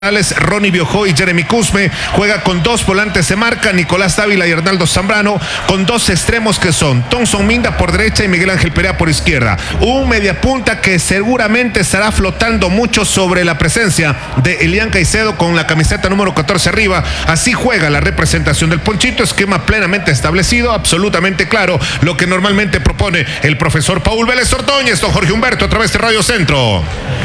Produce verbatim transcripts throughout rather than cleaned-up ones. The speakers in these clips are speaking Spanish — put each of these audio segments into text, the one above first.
Ronnie Biojó y Jeremy Cusme. Juega con dos volantes de marca, Nicolás Dávila y Arnaldo Zambrano, con dos extremos que son Thomson Minda por derecha y Miguel Ángel Perea por izquierda. Un mediapunta que seguramente estará flotando mucho sobre la presencia de Elian Caicedo con la camiseta número catorce arriba. Así juega la representación del Ponchito, esquema plenamente establecido, absolutamente claro, lo que normalmente propone el profesor Paul Vélez Ordóñez. Don Jorge Humberto, a través de Radio Centro.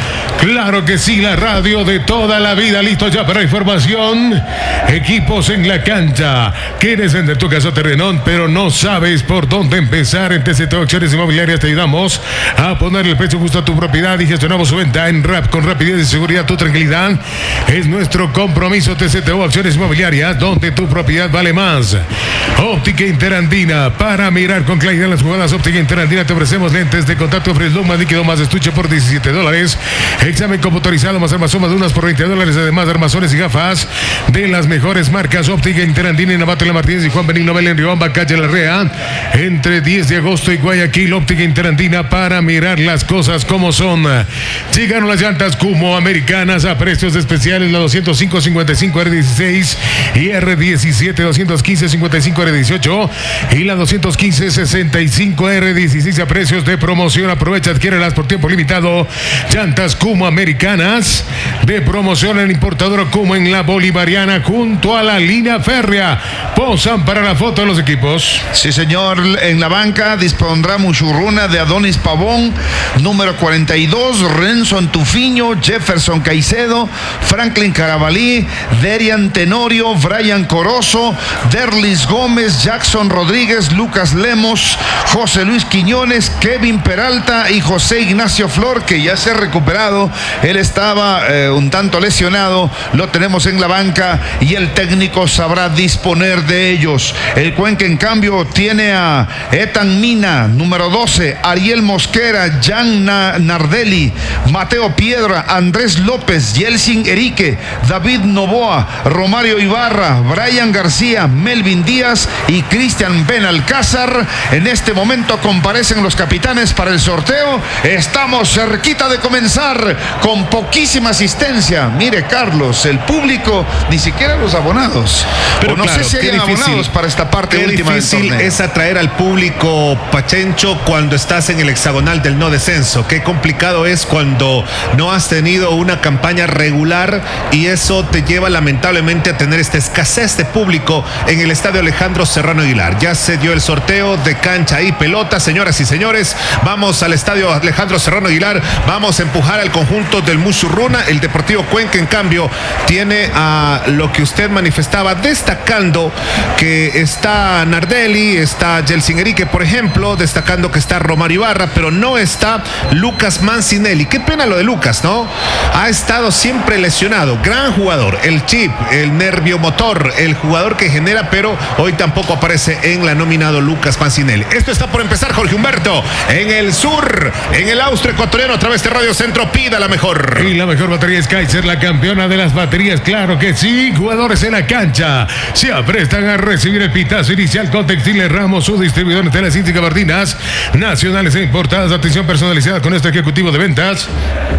Claro que sí, la radio de toda la vida, listo ya para información. Equipos en la cancha. ¿Quieres vender tu casa o terrenón, pero no sabes por dónde empezar? En T C T O Acciones Inmobiliarias te ayudamos a poner el precio justo a tu propiedad y gestionamos su venta en RAP con rapidez y seguridad. Tu tranquilidad es nuestro compromiso. T C T O Acciones Inmobiliarias, donde tu propiedad vale más. Óptica Interandina, para mirar con claridad las jugadas. Óptica Interandina, te ofrecemos lentes de contacto Freslum más líquido más estuche por diecisiete dólares. Examen computarizado más armazón de unas por veinte dólares. Además de armazones y gafas de las mejores marcas. Óptica Interandina en Navate La Martínez y Juan Benigno Mel en Riobamba, calle La Rea, entre diez de agosto y Guayaquil. Óptica Interandina, para mirar las cosas como son. Llegaron las llantas Kumo americanas a precios especiales. La doscientos cinco cincuenta y cinco R dieciséis y R diecisiete, doscientos quince cincuenta y cinco R dieciocho y la doscientos quince sesenta y cinco R dieciséis a precios de promoción. Aprovecha, adquiérelas por tiempo limitado. Llantas Kumo americanas de promoción en importador Kumo en la Bolivariana, junto a la línea férrea. Posan para la foto de los equipos. Sí, señor. En la banca dispondrá Muchurruna de Adonis Pavón, número cuarenta y dos, Renson Tufiño, Jefferson Caicedo, Franklin Carabalí, Derian Tenorio, Brian Corozo, Derlis Gómez, Jackson Rodríguez, Lucas Lemos, José Luis Quiñones, Kevin Peralta y José Ignacio Flor, que ya se ha recuperado. Él estaba eh, un tanto lesionado. Lo tenemos en la banca y el técnico sabrá disponer de ellos. El Cuenca, en cambio, tiene a Etan Mina, número doce, Ariel Mosquera, Jan Nardelli, Mateo Piedra, Andrés López, Yelsin Erique, David Novoa, Romario Ibarra, Brian García, Melvin Díaz y Cristian Benalcázar. En este momento comparecen los capitanes para el sorteo. Estamos cerquita de comenzar con poquísima asistencia. Mire, Carlos, el público, ni siquiera los abonados. Pero o no claro, sé si hay abonados para esta parte qué última del difícil torneo. Es atraer al público pachencho cuando estás en el hexagonal del no descenso. Qué complicado es cuando no has tenido una campaña regular y eso te lleva lamentablemente a tener esta escasez de público en el estadio Alejandro Serrano Aguilar. Ya se dio el sorteo de cancha y pelota, señoras y señores. Vamos al estadio Alejandro Serrano Aguilar. Vamos a empujar al conjunto del Muchurruna. El Deportivo Cuenca, en cambio, tiene a lo que usted manifestaba, destacando que está Nardelli, está Yelsin Erique, por ejemplo, destacando que está Romario Ibarra, pero no está Lucas Mancinelli. Qué pena lo de Lucas, ¿no? Ha estado siempre lesionado. Gran jugador, el chip, el nervio motor, el jugador que genera, pero hoy tampoco aparece en la nominado Lucas Mancinelli. Esto está por empezar, Jorge Humberto, en el sur, en el Austro ecuatoriano, a través de Radio Centro. Pida la mejor. Y la mejor batería es Kaiser, la campeona de las baterías. Claro que sí. Jugadores en la cancha se aprestan a recibir el pitazo inicial con Textiles Ramos, su distribuidor de telas y gabardinas nacionales e importadas. Atención personalizada con este ejecutivo de ventas.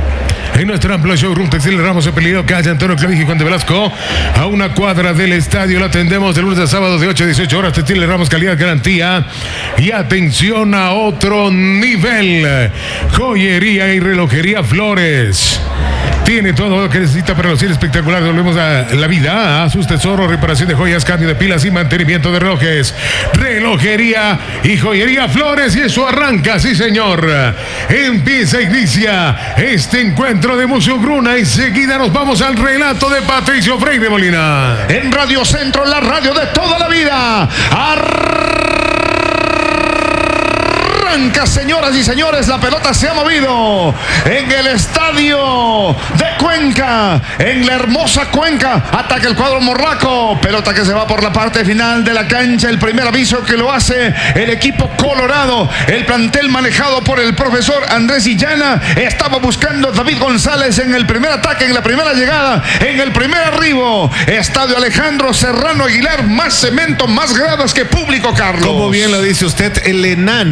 En nuestro amplio showroom Textiles Ramos, Apellido, calle Antonio Clavija y Juan de Velasco, a una cuadra del estadio. La atendemos de lunes a sábado de ocho a dieciocho horas. Textiles Ramos, calidad, garantía y atención a otro nivel. Joyería y relojería Flores. Tiene todo lo que necesita para lucir espectacular. Volvemos a la vida, a sus tesoros, reparación de joyas, cambio de pilas y mantenimiento de relojes. Relojería y joyería Flores, y eso arranca, sí señor. Empieza, inicia este encuentro de Muchurruna y enseguida nos vamos al relato de Patricio Freire Molina. En Radio Centro, la radio de toda la vida. Arranca, señoras y señores, la pelota se ha movido en el estadio de Cuenca, en la hermosa Cuenca. Ataca el cuadro morraco, pelota que se va por la parte final de la cancha. El primer aviso que lo hace el equipo colorado, el plantel manejado por el profesor Andrés Illana. Estaba buscando David González en el primer ataque, en la primera llegada, en el primer arribo. Estadio Alejandro Serrano Aguilar, más cemento, más gradas que público, Carlos. Como bien lo dice usted, el enano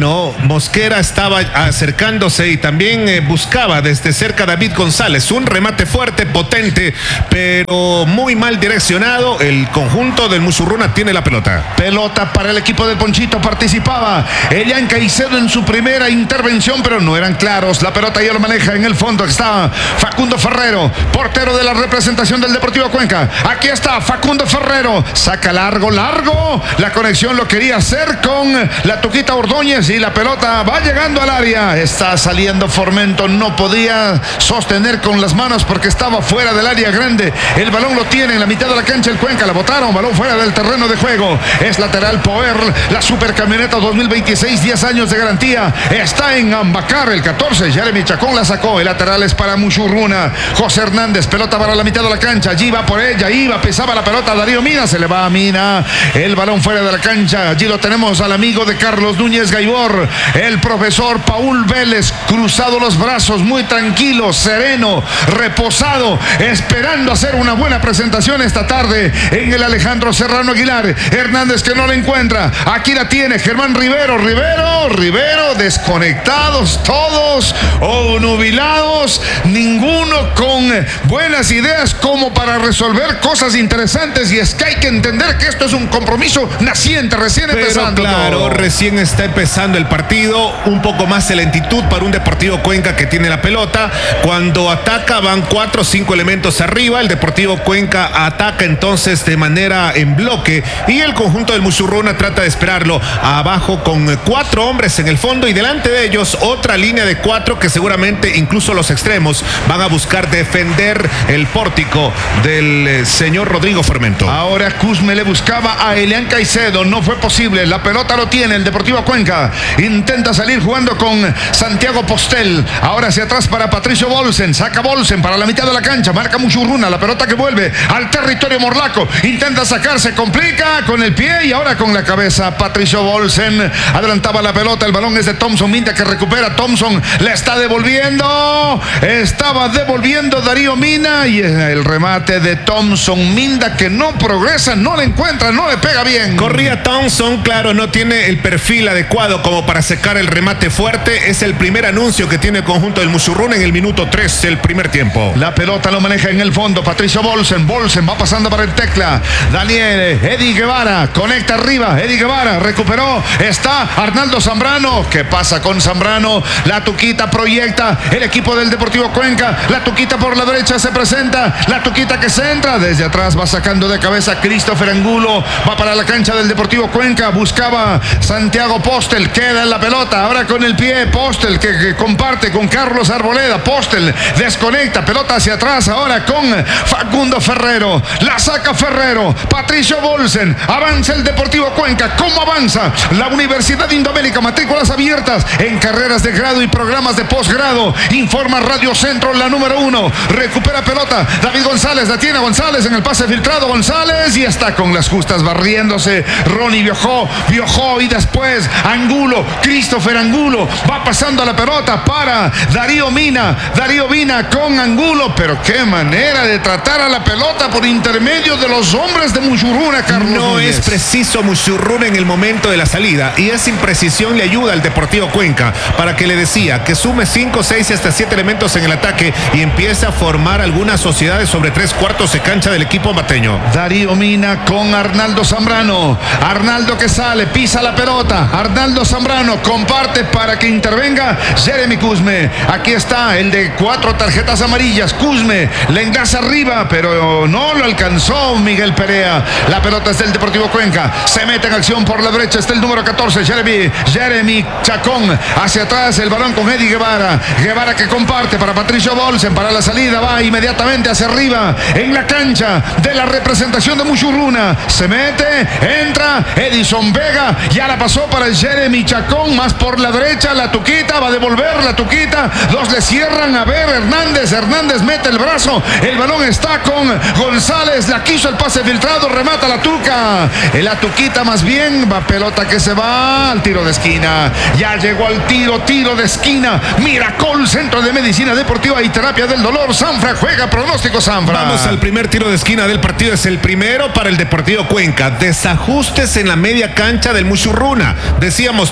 Mosquera estaba acercándose y también eh, buscaba desde cerca a David González. Un remate fuerte, potente, pero muy mal direccionado. El conjunto del Musurruna tiene la pelota. Pelota para el equipo del Ponchito. Participaba Elian Caicedo en su primera intervención, pero no eran claros. La pelota ya lo maneja en el fondo. Está Facundo Ferrero, portero de la representación del Deportivo Cuenca. Aquí está Facundo Ferrero. Saca largo, largo. La conexión lo quería hacer con la Tuquita Ordóñez y la pelota va llegando al área. Está saliendo Formento. No podía sostener con las manos porque estaba fuera del área grande. El balón lo tiene en la mitad de la cancha el Cuenca. La botaron. Balón fuera del terreno de juego. Es lateral Power. La supercamioneta dos mil veintiséis. diez años de garantía. Está en Ambacar. El catorce. Jeremy Chacón la sacó. El lateral es para Musurruna. José Hernández. Pelota para la mitad de la cancha. Allí va por ella. Iba. Pesaba la pelota. Darío Mina. Se le va a Mina. El balón fuera de la cancha. Allí lo tenemos al amigo de Carlos Núñez Gaibor. El profesor Paul Vélez. Cruzado los brazos. Muy tranquilo. Sereno. Reposado. Esperando hacer una buena presentación esta tarde en el Alejandro Serrano Aguilar. Hernández que no la encuentra. Aquí la tiene Germán Rivero. Rivero. Rivero. Desconectados todos. O nubilados. Ninguno con buenas ideas como para resolver cosas interesantes. Y es que hay que entender que esto es un compromiso naciente, recién Pero empezando. claro, todo. recién está empezando el partido. Un poco más de lentitud para un Deportivo Cuenca que tiene la pelota. Cuando ataca van cuatro o cinco elementos arriba. El Deportivo Cuenca ataca entonces de manera en bloque y el conjunto del Musurruna trata de esperarlo abajo con cuatro hombres en el fondo y delante de ellos otra línea de cuatro que seguramente incluso los extremos van a buscar defender el pórtico del eh, señor Rodrigo Formento. Ahora Cusme le buscaba a Elian Caicedo, no fue posible, la pelota lo tiene el Deportivo Cuenca, intenta salir jugando con Santiago Postel, ahora hacia atrás para Patricio Bolsen, saca Bolsen para la mitad de la cancha, marca Musurruna, la pelota que vuelve al territorio morlaco, intenta sacarse, complica con el pie y ahora con la cabeza Patricio Bolsen, adelantaba la pelota, el balón es de Thompson Minda que recupera, Thompson le está devolviendo, estaba devolviendo Darío Mina y el remate de Thompson Minda que no progresa, no le encuentra, no le pega bien. Corría Thompson, claro, no tiene el perfil adecuado como para secar el remate fuerte. Es el primer anuncio que tiene el conjunto del Musurruna en el minuto tres del primer tiempo. La pelota lo maneja en el fondo Patricio Bolsen, Bolsen va pasando para el tecla, Daniel, Eddie Guevara, conecta arriba, Eddie Guevara, recuperó, está Arnaldo Zambrano, ¿qué pasa con Zambrano? La Tuquita proyecta, el equipo del Deportivo Cuenca, la Tuquita por la derecha se presenta, la Tuquita que se entra, desde atrás va sacando de cabeza Christopher Angulo, va para la cancha del Deportivo Cuenca, buscaba Santiago Postel, queda en la pelota, ahora con el pie Postel que, que comparte con Carlos Arboleda, Postel desconecta, pelota hacia atrás, ahora con Facundo Ferrero, la saca Ferrero, Patricio Bolsen, avanza el Deportivo Cuenca, ¿cómo avanza? La Universidad Indoamérica, matrículas abiertas en carreras de grado y programas de posgrado, informa Radio Centro, la número uno, recupera pelota, David González, la tiene González en el pase filtrado, González y está con las justas barriéndose, Ronnie viajó, viajó y después Angulo, Christopher Angulo, va pasando la pelota para Darío Mina, Darío Mina con Angulo, pero qué manera de tratar a la pelota por intermedio de los hombres de Musurruna, Carlos No Núñez. es preciso Musurruna en el momento de la salida y esa imprecisión le ayuda al Deportivo Cuenca para que le decía que sume cinco, seis y hasta siete elementos en el ataque y empiece a formar algunas sociedades sobre tres cuartos de cancha del equipo mateño. Darío Mina con Arnaldo Zambrano, Arnaldo que sale, pisa la pelota, Arnaldo Zambrano comparte para que intervenga Jeremy Cusme, aquí está el de cuatro tarjetas amarillas, Cusme le enlaza arriba pero no lo alcanzó Miguel Perea, la pelota es del Deportivo Cuenca, se mete en acción por la derecha, está el número catorce, Jeremy, Jeremy Chacón, hacia atrás el balón con Eddie Guevara, Guevara que comparte para Patricio Bolsen, para la salida va inmediatamente hacia arriba en la cancha de la representación de Musurruna, se mete, entra Edison Vega, ya la pasó para Jeremy Chacón, más por la derecha, la Tuquita va a devolver, la Tuquita, dos le cierran, a ver Hernández, Hernández mete el brazo, el balón está con González, la quiso el pase filtrado, remata la Tuca, la Tuquita más bien, va pelota que se va al tiro de esquina, ya llegó al tiro, tiro de esquina, Miracol, Centro de Medicina Deportiva y Terapia del Dolor, Sanfra, juega pronóstico Sanfra. Vamos al primer tiro de esquina del partido, es el primero para el Deportivo Cuenca, desajustes en la media cancha del Musurruna, decíamos no hay precisión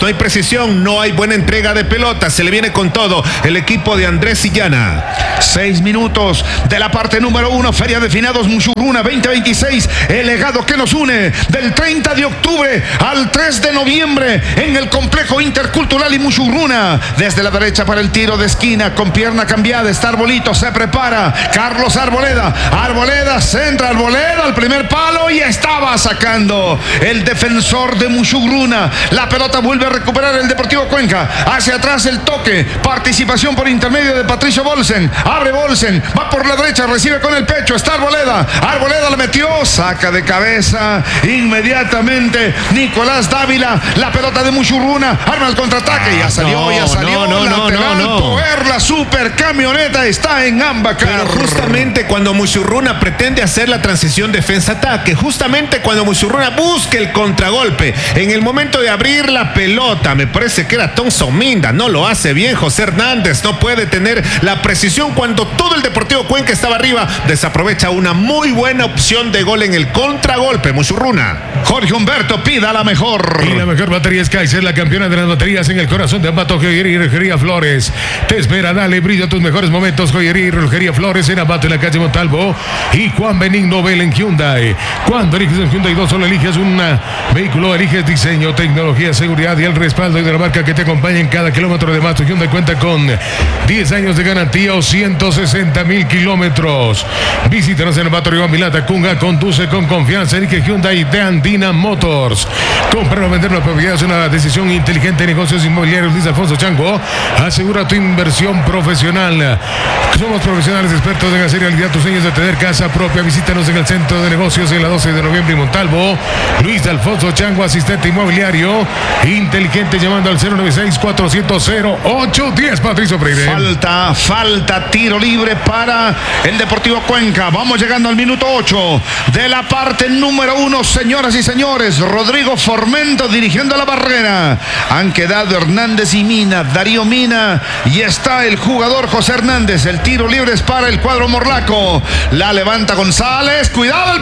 definición, no hay buena entrega de pelota, se le viene con todo el equipo de Andrés Sillana. Seis minutos de la parte número uno, Feria de Finados Mushurruna veinte veintiséis, el legado que nos une del treinta de octubre al tres de noviembre en el complejo intercultural y Mushurruna. Desde la derecha para el tiro de esquina con pierna cambiada está Arbolito, se prepara Carlos Arboleda, Arboleda centra, Arboleda al primer palo y estaba sacando el defensor de Mushurruna. La pelota vuelve a recuperar el Deportivo Cuenca, hacia atrás el toque, participación por intermedio de Patricio Bolsen, abre Bolsen, va por la derecha, recibe con el pecho, está Arboleda, Arboleda lo metió, saca de cabeza inmediatamente Nicolás Dávila, la pelota de Mushurruna, arma el contraataque, ya salió, no, ya salió, no, no, lateral, no, no, no. Poer, la super camioneta está en Ambacar. Pero justamente cuando Mushurruna pretende hacer la transición defensa-ataque, justamente cuando Mushurruna busca el contragolpe, en el momento de abrir la pelota, me parece que era Thompson Minda, no lo hace bien José Hernández, no puede tener la precisión cuando todo el Deportivo Cuenca estaba arriba, desaprovecha una muy buena opción de gol en el contragolpe. Mushurruna. Jorge Humberto pida la mejor. Y la mejor batería es Kaiser, la campeona de las baterías en el corazón de Ambato, Joyería y Relojería Flores. Te espera, dale brillo a tus mejores momentos. Joyería y Relojería Flores en Ambato, en la calle Montalvo. Y Juan Benigno Bel en Hyundai. Cuando eliges un Hyundai dos, solo eliges un vehículo, eliges diseño, tecnología, seguridad y el respaldo de la marca que te acompaña en cada kilómetro. Además, tu Hyundai cuenta con diez años de garantía o ciento sesenta mil kilómetros. Visítanos en Ambato, Río Milata, Cunga. Conduce con confianza. Elige Hyundai de Andina Motors. Comprar o vender la propiedad es una decisión inteligente. Negocios inmobiliarios Luis Alfonso Chango. Asegura tu inversión profesional. Somos profesionales expertos en hacer realidad tus sueños de tener casa propia. Visítanos en el Centro de Negocios en la doce de noviembre en Montalvo. Luis Alfonso Chango, asistente inmobiliario inteligente, llamando al cero noventa y seis, cuatrocientos, cero ocho diez. Patricio Freire. Falta, falta, tiro libre para el Deportivo Cuenca. Vamos llegando al minuto ocho de la parte número uno, señoras y señores. Rodrigo Formento dirigiendo la barrera. Han quedado Hernández y Mina, Darío Mina, y está el jugador José Hernández. El tiro libre es para el cuadro morlaco. La levanta González. ¡Cuidado el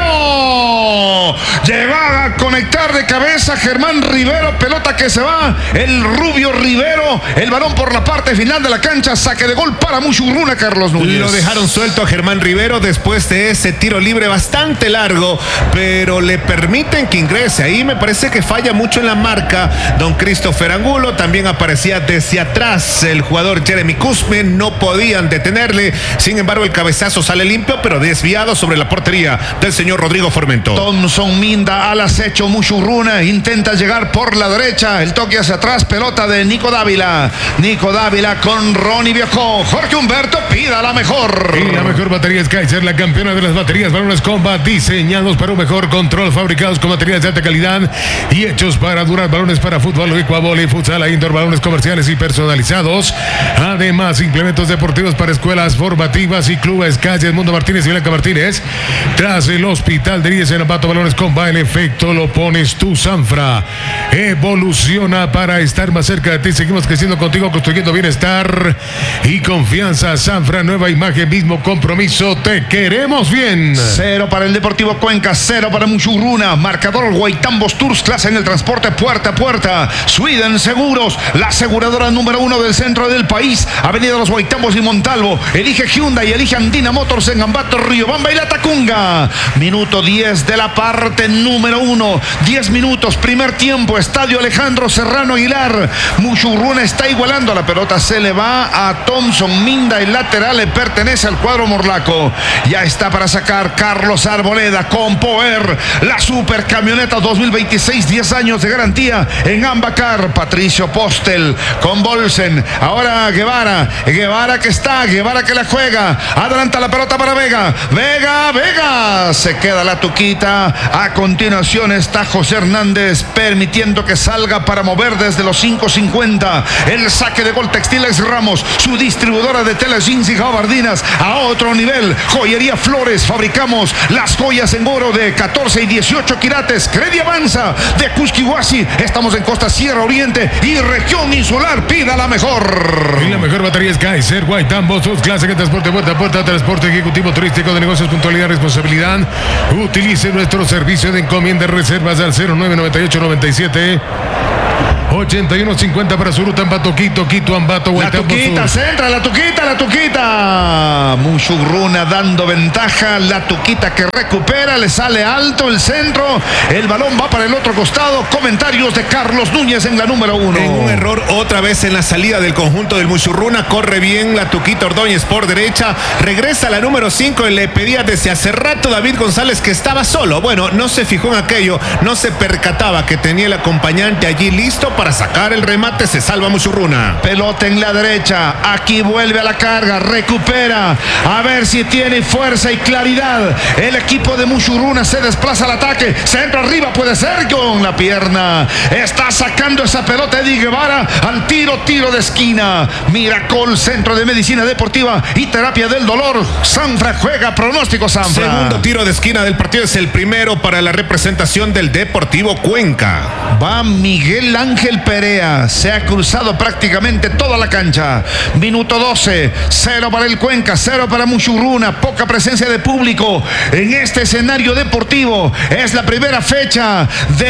peligro! Llegaba a conectar de cabeza Germán Rivero. Pelota que se va. El Rubio Rivero. El balón por la parte final de la cancha. Saque de gol para Mushurruna, Carlos Núñez. Lo dejaron suelto a Germán Rivero después de ese tiro libre bastante largo, pero le permiten que ingrese. Ahí me parece que falla mucho en la marca don Christopher Angulo. También aparecía desde atrás el jugador Jeremy Kuzme. No podían detenerle. Sin embargo, el cabezazo sale limpio, pero desviado sobre la portería del señor Rodrigo Formento. Thompson Minda al acecho. Mushurruna intenta llegar por la derecha. El toque hacia atrás. Pelota de Nico Dávila. Nico Dávila con Ronnie Viajó. Jorge Humberto pida la mejor. Y la mejor batería es Kaiser, la campeona de las baterías. Balones Combat, diseñados para un mejor control, fabricados con materiales de alta calidad y hechos para durar. Balones para fútbol, ecuavole, futsal, indoor, balones comerciales y personalizados. Además, implementos deportivos para escuelas formativas y clubes. Calles Mundo Martínez y Blanca Martínez. Tras el Hospital de Líderes en Ambato, Balones Combat, el efecto lo pones tú, Sanfra. Evoluciona para estar más cerca de ti. Seguimos creciendo contigo, construyendo bienestar y confianza. Sanfra, nueva imagen, mismo compromiso. Te queremos bien. Cero para el Deportivo Cuenca, cero para Mushurruna. Marcador Guaitambos Tours, clase en el transporte puerta a puerta. Sweden Seguros, la aseguradora número uno del centro del país. Avenida Los Guaitambos y Montalvo. Elige Hyundai y elige Andina Motors en Ambato, Riobamba y La Tacunga. Minuto diez de la parte número uno. diez minutos, primer tiempo. Estadio Alejandro Serrano Aguilar. Mushurruna está igualando. La pelota se le va a Thompson Minda. El lateral le pertenece al cuadro morlaco. Ya está para sacar Carlos Arboleda con Poer. La super camioneta dos mil veintiséis, diez años de garantía en Ambacar. Patricio Postel con Bolsen. Ahora Guevara. Guevara que está. Guevara que la juega. Adelanta la pelota para Vega. Vega, Vega. Se queda la tuquita. A continuación está José Hernández permitiendo que salga para mover desde los cinco cincuenta. El saque de gol Textiles Ramos. Su distribuidora de telas, jeans y gabardinas a otro nivel. Joyería Flores. Fabricamos las joyas en oro de catorce y dieciocho quilates. Credi Avanza de Cusquihuasi. Estamos en Costa Sierra Oriente y región insular. Pida la mejor. Y la mejor batería es Kaiser, Guaitambos, sus clases de transporte puerta a puerta, transporte ejecutivo turístico de negocios, puntualidad, responsabilidad. Utilice nuestro servicio de encomienda, reservas al cero nueve noventa y ocho noventa y siete ochenta y uno cincuenta para Suruta, Ambato, Quito, Quito, Ambato, La Tuquita, centra, la Tuquita, la Tuquita. Muchurruna dando ventaja, la Tuquita que recupera, le sale alto el centro, el balón va para el otro costado. Comentarios de Carlos Núñez en la número uno. En un error otra vez en la salida del conjunto del Muchurruna, corre bien la Tuquita Ordóñez por derecha, regresa a la número cinco y le pedía desde hace rato David González que estaba solo. Bueno, no se fijó en aquello, no se percataba que tenía el acompañante allí listo para sacar el remate. Se salva Muchurruna. Pelota en la derecha, aquí vuelve a la carga, recupera, a ver si tiene fuerza y claridad. El equipo de Muchurruna se desplaza al ataque, centro arriba, puede ser con la pierna, está sacando esa pelota Eddie Guevara al tiro, tiro de esquina. Miracol, Centro de Medicina Deportiva y Terapia del Dolor. Sanfra juega, pronóstico Sanfra. Segundo tiro de esquina del partido, es el primero para la representación del Deportivo Cuenca. Va Miguel Ángel Perea, se ha cruzado prácticamente toda la cancha. Minuto doce, cero para el Cuenca, cero para Muchurruna, poca presencia de público en este escenario deportivo. Es la primera fecha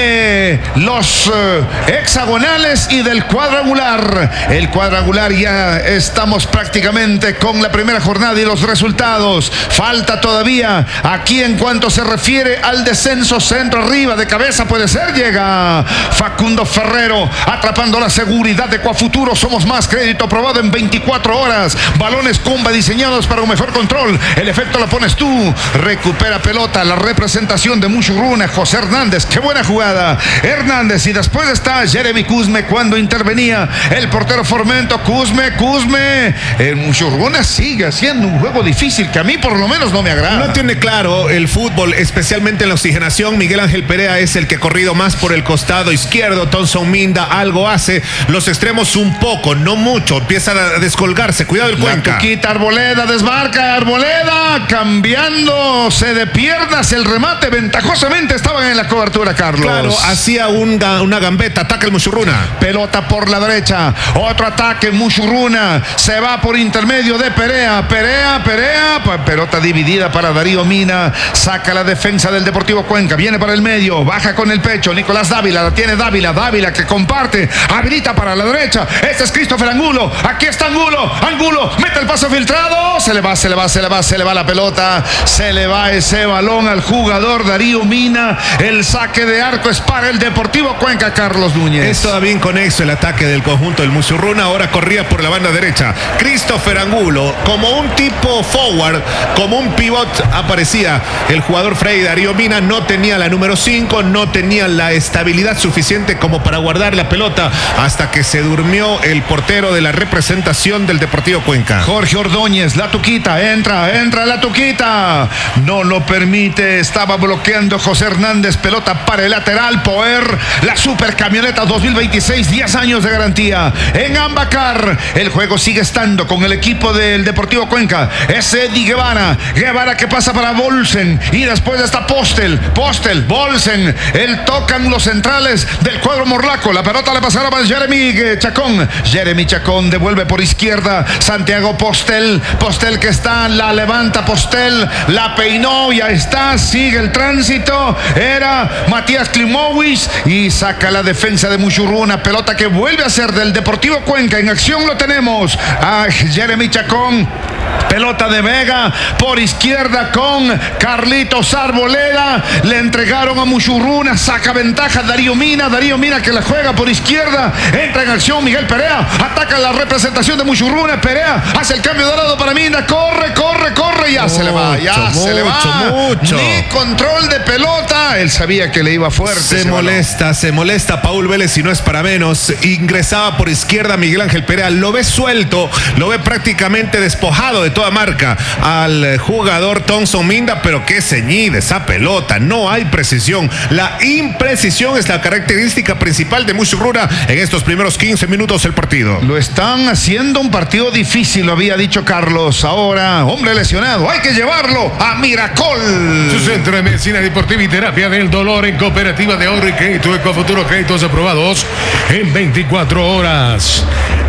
de los uh, hexagonales y del cuadrangular. El cuadrangular, ya estamos prácticamente con la primera jornada y los resultados. Falta todavía aquí en cuanto se refiere al descenso. Centro arriba, de cabeza puede ser, llega Facundo Ferrero atrapando la seguridad de Coafuturo. Somos más, crédito aprobado en veinticuatro horas. Balones Comba diseñados para un mejor control. El efecto lo pones tú. Recupera pelota la representación de Muchurruna. José Hernández, qué buena jugada. Hernández, y después está Jeremy Cusme cuando intervenía el portero Formento. Cusme, Cusme. El Muchurruna sigue haciendo un juego difícil que a mí por lo menos no me agrada. No tiene claro el fútbol, especialmente en la oxigenación. Miguel Ángel Perea es el que ha corrido más por el costado izquierdo. Thomson Minda algo hace. Los extremos un poco, no mucho. Empieza a descolgarse. Cuidado el Cuenca. La Tuquita, Arboleda, desmarca Arboleda, cambiándose de piernas. El remate ventajosamente estaban en la cobertura, Carlos. Claro, hacía un, una gambeta. Ataca el Muchurruna. Pelota por la derecha. Otro ataque, Muchurruna. Se va por intermedio de Perea. Perea, Perea. Pelota dividida para Darío Mina. Saca la defensa del Deportivo Cuenca. Viene para el medio. Baja con el pecho. Nicolás Dávila. La tiene Dávila. Dávila que comparte. Habilita para la derecha. Este es Christopher Angulo. Aquí está Angulo. Angulo. Mete el paso filtrado. Se le va, se le va, se le va, se le va la pelota. Se le va ese balón al jugador Darío Mina. El saque de arco es para el Deportivo Cuenca, Carlos Núñez. Es todavía inconexo el ataque del conjunto del Muchurruna. Ahora corría por la banda derecha. Christopher Angulo, como un tipo forward, como un pivot, aparecía el jugador Freddy Darío Mina. No tenía la número cinco, no tenía la estabilidad suficiente como para guardar la pelota hasta que se durmió el portero de la representación del Deportivo Cuenca. Jorge Ordóñez, la Tuquita, entra, entra la Tuquita. No lo permite, estaba bloqueando José Hernández. Pelota para el lateral, Poer, la super camioneta dos mil veintiséis, diez años de garantía. En Ambacar, el juego sigue estando con el equipo del Deportivo Cuenca. Es Eddie Guevara, Guevara que pasa para Bolsen y después está Postel, Postel, Bolsen. Él tocan los centrales del cuadro morlaco. La pelota le pasará para Jeremy Chacón. Jeremy Chacón devuelve por izquierda. Santiago Postel, Postel que está, la levanta Postel, la peinó, ya está, sigue el tránsito. Era Matías Klimowicz y saca la defensa de Muchurruna. Pelota que vuelve a ser del Deportivo Cuenca. En acción lo tenemos a Jeremy Chacón. Pelota de Vega por izquierda con Carlitos Arboleda. Le entregaron a Muchurruna. Saca ventaja Darío Mina. Darío Mina que la juega por izquierda. Entra en acción Miguel Perea. Ataca la representación de Muchurruna. Perea hace el cambio de lado para Mina. Corre, corre, corre. Ya mucho, se le va. Ya mucho, se le va. Mucho. Ni control de pelota. Él sabía que le iba fuerte. Se molesta, balón. se molesta Paul Vélez y no es para menos. Ingresaba por izquierda Miguel Ángel Perea. Lo ve suelto. Lo ve prácticamente despojado de toda marca al jugador Thomson Minda, pero qué ceñida esa pelota, no hay precisión. La imprecisión es la característica principal de Muchurruna en estos primeros quince minutos del partido. Lo están haciendo un partido difícil, lo había dicho Carlos. Ahora, hombre lesionado, hay que llevarlo a Miracol. Su centro de medicina deportiva y terapia del dolor en cooperativa de ahorro y crédito Ecofuturo, créditos aprobados en veinticuatro horas.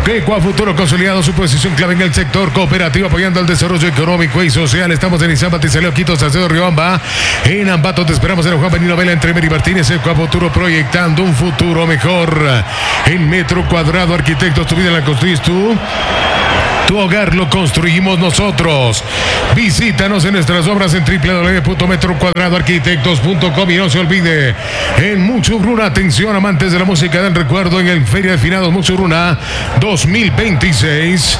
Ecuafuturo consolidado su posición clave en el sector cooperativo, apoyando el desarrollo económico y social. Estamos en Izamba, Tizaleo, Quito, Salcedo, Riobamba. En Ambato te esperamos en Juan Benito Vela, entre Meri Martínez. Ecuafuturo proyectando un futuro mejor. En metro cuadrado arquitectos, tu vida la construyes tú. Tu hogar lo construimos nosotros. Visítanos en nuestras obras en doble u doble u doble u punto metro cuadrado arquitectos punto com y no se olvide, en Muchurruna, atención amantes de la música del recuerdo, en el Feria de Finados Muchurruna dos mil veintiséis.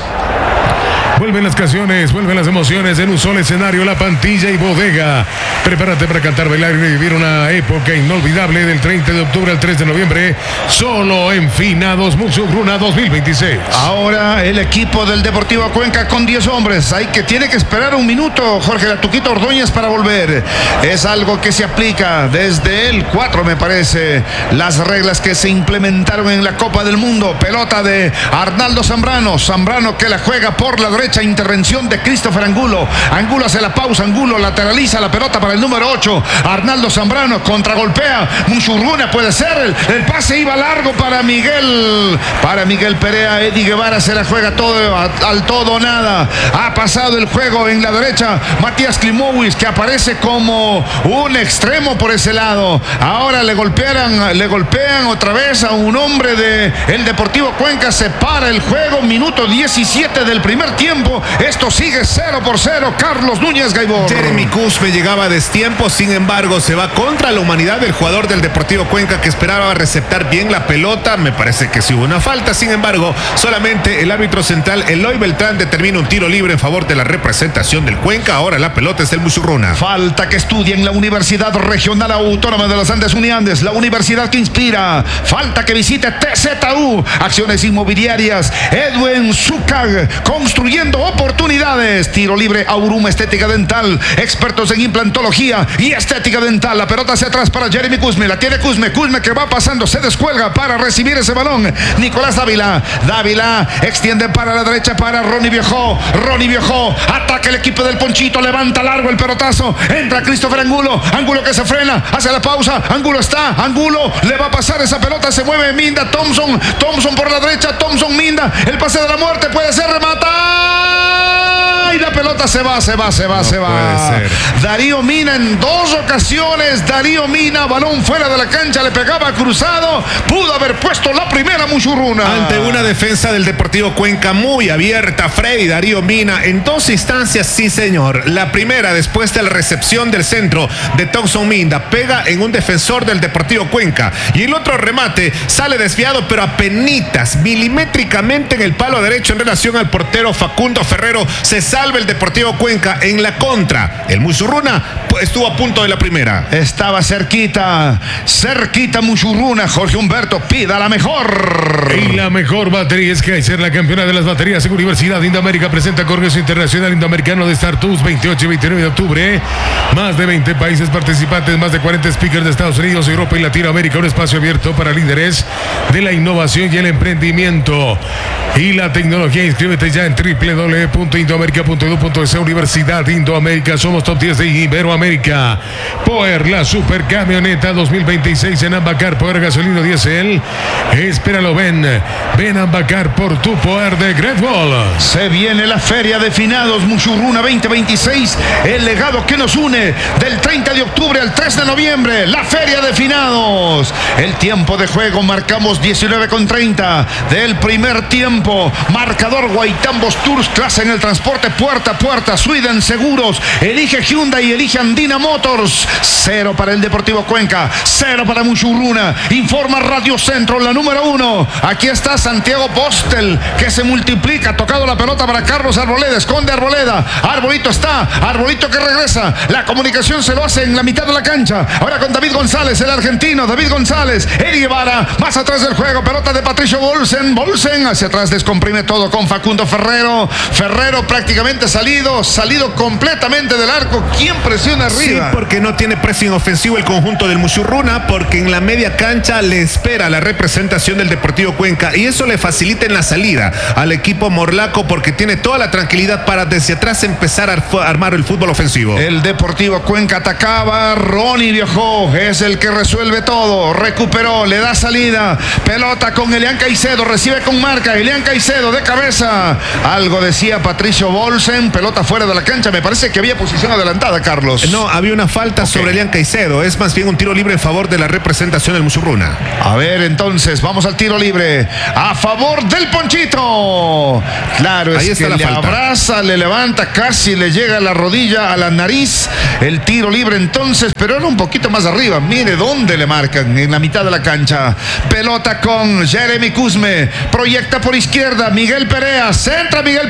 Vuelven las canciones, vuelven las emociones en un solo escenario, La Pantilla y Bodega. Prepárate para cantar, bailar y vivir una época inolvidable del treinta de octubre al tres de noviembre, solo en Finados Muchurruna dos mil veintiséis. Ahora el equipo del Deportivo Cuenca con diez hombres. Hay que tiene que esperar un minuto Jorge Latuquito Ordóñez para volver. Es algo que se aplica desde el cuatro, me parece. Las reglas que se implementaron en la Copa del Mundo. Pelota de Arnaldo Zambrano. Zambrano que la juega por la derecha. Intervención de Christopher Angulo. Angulo hace la pausa. Angulo lateraliza la pelota para el número ocho. Arnaldo Zambrano contragolpea. Muchurruna puede ser. El, el pase iba largo para Miguel. Para Miguel Perea. Eddie Guevara se la juega todo a, al todo o nada. Ha pasado el juego en la derecha. Matías Klimowicz, que aparece como un extremo por ese lado. Ahora le golpean, le golpean otra vez a un hombre de el Deportivo Cuenca. Se para el juego. Minuto diecisiete del primer tiempo. Esto sigue cero por cero. Carlos Núñez Gaibor. Jeremy Cusme llegaba a destiempo, sin embargo se va contra la humanidad del jugador del Deportivo Cuenca, que esperaba receptar bien la pelota. Me parece que sí hubo una falta, sin embargo solamente el árbitro central Eloy Beltrán determina un tiro libre en favor de la representación del Cuenca. Ahora la pelota es del Muchurruna. Falta que estudia en la Universidad Regional Autónoma de los Andes Uniandes, la universidad que inspira. Falta que visite T Z U, Acciones Inmobiliarias, Edwin Zucag, construyendo oportunidades. Tiro libre Aurum Estética Dental, expertos en implantología y estética dental. La pelota hacia atrás para Jeremy Cusme, la tiene Cusme, Cusme que va pasando, se descuelga para recibir ese balón. Nicolás Dávila, Dávila extiende para la derecha para Ronnie Viejo, Ronnie Viejo, ataca el equipo del Ponchito, levanta largo el pelotazo, entra Christopher Angulo, Angulo que se frena, hace la pausa, Angulo está, Angulo le va a pasar esa pelota, se mueve Minda, Thompson, Thompson por la derecha, Thompson, Minda, el pase de la muerte, puede ser, remata. Y la pelota se va, se va, se va, no se va. Darío Mina en dos ocasiones. Darío Mina, balón fuera de la cancha, le pegaba cruzado. Pudo haber puesto la primera Muchurruna. Ante una defensa del Deportivo Cuenca muy abierta, Freddy Darío Mina en dos instancias, sí señor. La primera, después de la recepción del centro de Thompson Minda, pega en un defensor del Deportivo Cuenca. Y el otro remate sale desviado, pero apenitas, milimétricamente en el palo derecho en relación al portero Facundo Ferrero. Se salva el Deportivo Cuenca en la contra. El Muchurruna estuvo a punto de la primera. Estaba cerquita, cerquita Muchurruna. Jorge Humberto, pida la mejor. Y la mejor batería es que hay ser la campeona de las baterías. Universidad Indoamérica presenta Congreso Internacional Indoamericano de Startups veintiocho y veintinueve de octubre. Más de veinte países participantes, más de cuarenta speakers de Estados Unidos, Europa y Latinoamérica. Un espacio abierto para líderes de la innovación y el emprendimiento y la tecnología. Inscríbete ya en doble u doble u doble u punto indoamerica punto edu punto es. Universidad Indoamérica, somos top diez de Iberoamérica. Power, la super camioneta dos mil veintiséis en Ambacar, Power gasolina diésel. Espéralo, ven, ven a Ambacar por tu Power de Great Wall. Se viene la Feria de Finados Muchurruna veinte veintiséis, el legado que nos une del treinta de octubre al tres de noviembre, la Feria de Finados. El tiempo de juego marcamos diecinueve con treinta del primer tiempo. Marcador Guaitambos Tours, clase en el transporte puerta a puerta. Sweden Seguros, elige Hyundai y elige Andina Motors. Cero para el Deportivo Cuenca, cero para Muchurruna. Informa Radio Centro, la número uno. Aquí está Santiago Postel, que se multiplica, tocado la pelota para Carlos Arboleda, esconde Arboleda, Arbolito está, Arbolito que regresa, la comunicación se lo hace en la mitad de la cancha, ahora con David González, el argentino, David González, Eddie Guevara, más atrás del juego, pelota de Patricio Bolsen, Bolsen hacia atrás, descomprime todo con Facundo Ferrero, Ferrero prácticamente prácticamente salido, salido completamente del arco. ¿Quién presiona arriba? Sí, porque no tiene pressing ofensivo el conjunto del Mushurruna, porque en la media cancha le espera la representación del Deportivo Cuenca y eso le facilita en la salida al equipo morlaco porque tiene toda la tranquilidad para desde atrás empezar a armar el fútbol ofensivo. El Deportivo Cuenca atacaba, Ronnie viajó, es el que resuelve todo, recuperó, le da salida, pelota con Elian Caicedo, recibe con marca, Elian Caicedo de cabeza, algo decía Patricio Bolsen, pelota fuera de la cancha, me parece que había posición adelantada, Carlos. No, había una falta okay. sobre Elian Caicedo, es más bien un tiro libre en favor de la representación del Mushurruna. A ver, entonces, vamos al tiro libre, a favor del Ponchito. Claro, Ahí es está que la le falta. abraza, le levanta, casi le llega a la rodilla, a la nariz, el tiro libre entonces, pero era un poquito más arriba, mire dónde le marcan, en la mitad de la cancha, pelota con Jeremy Cusme, proyecta por izquierda, Miguel Perea, centra Miguel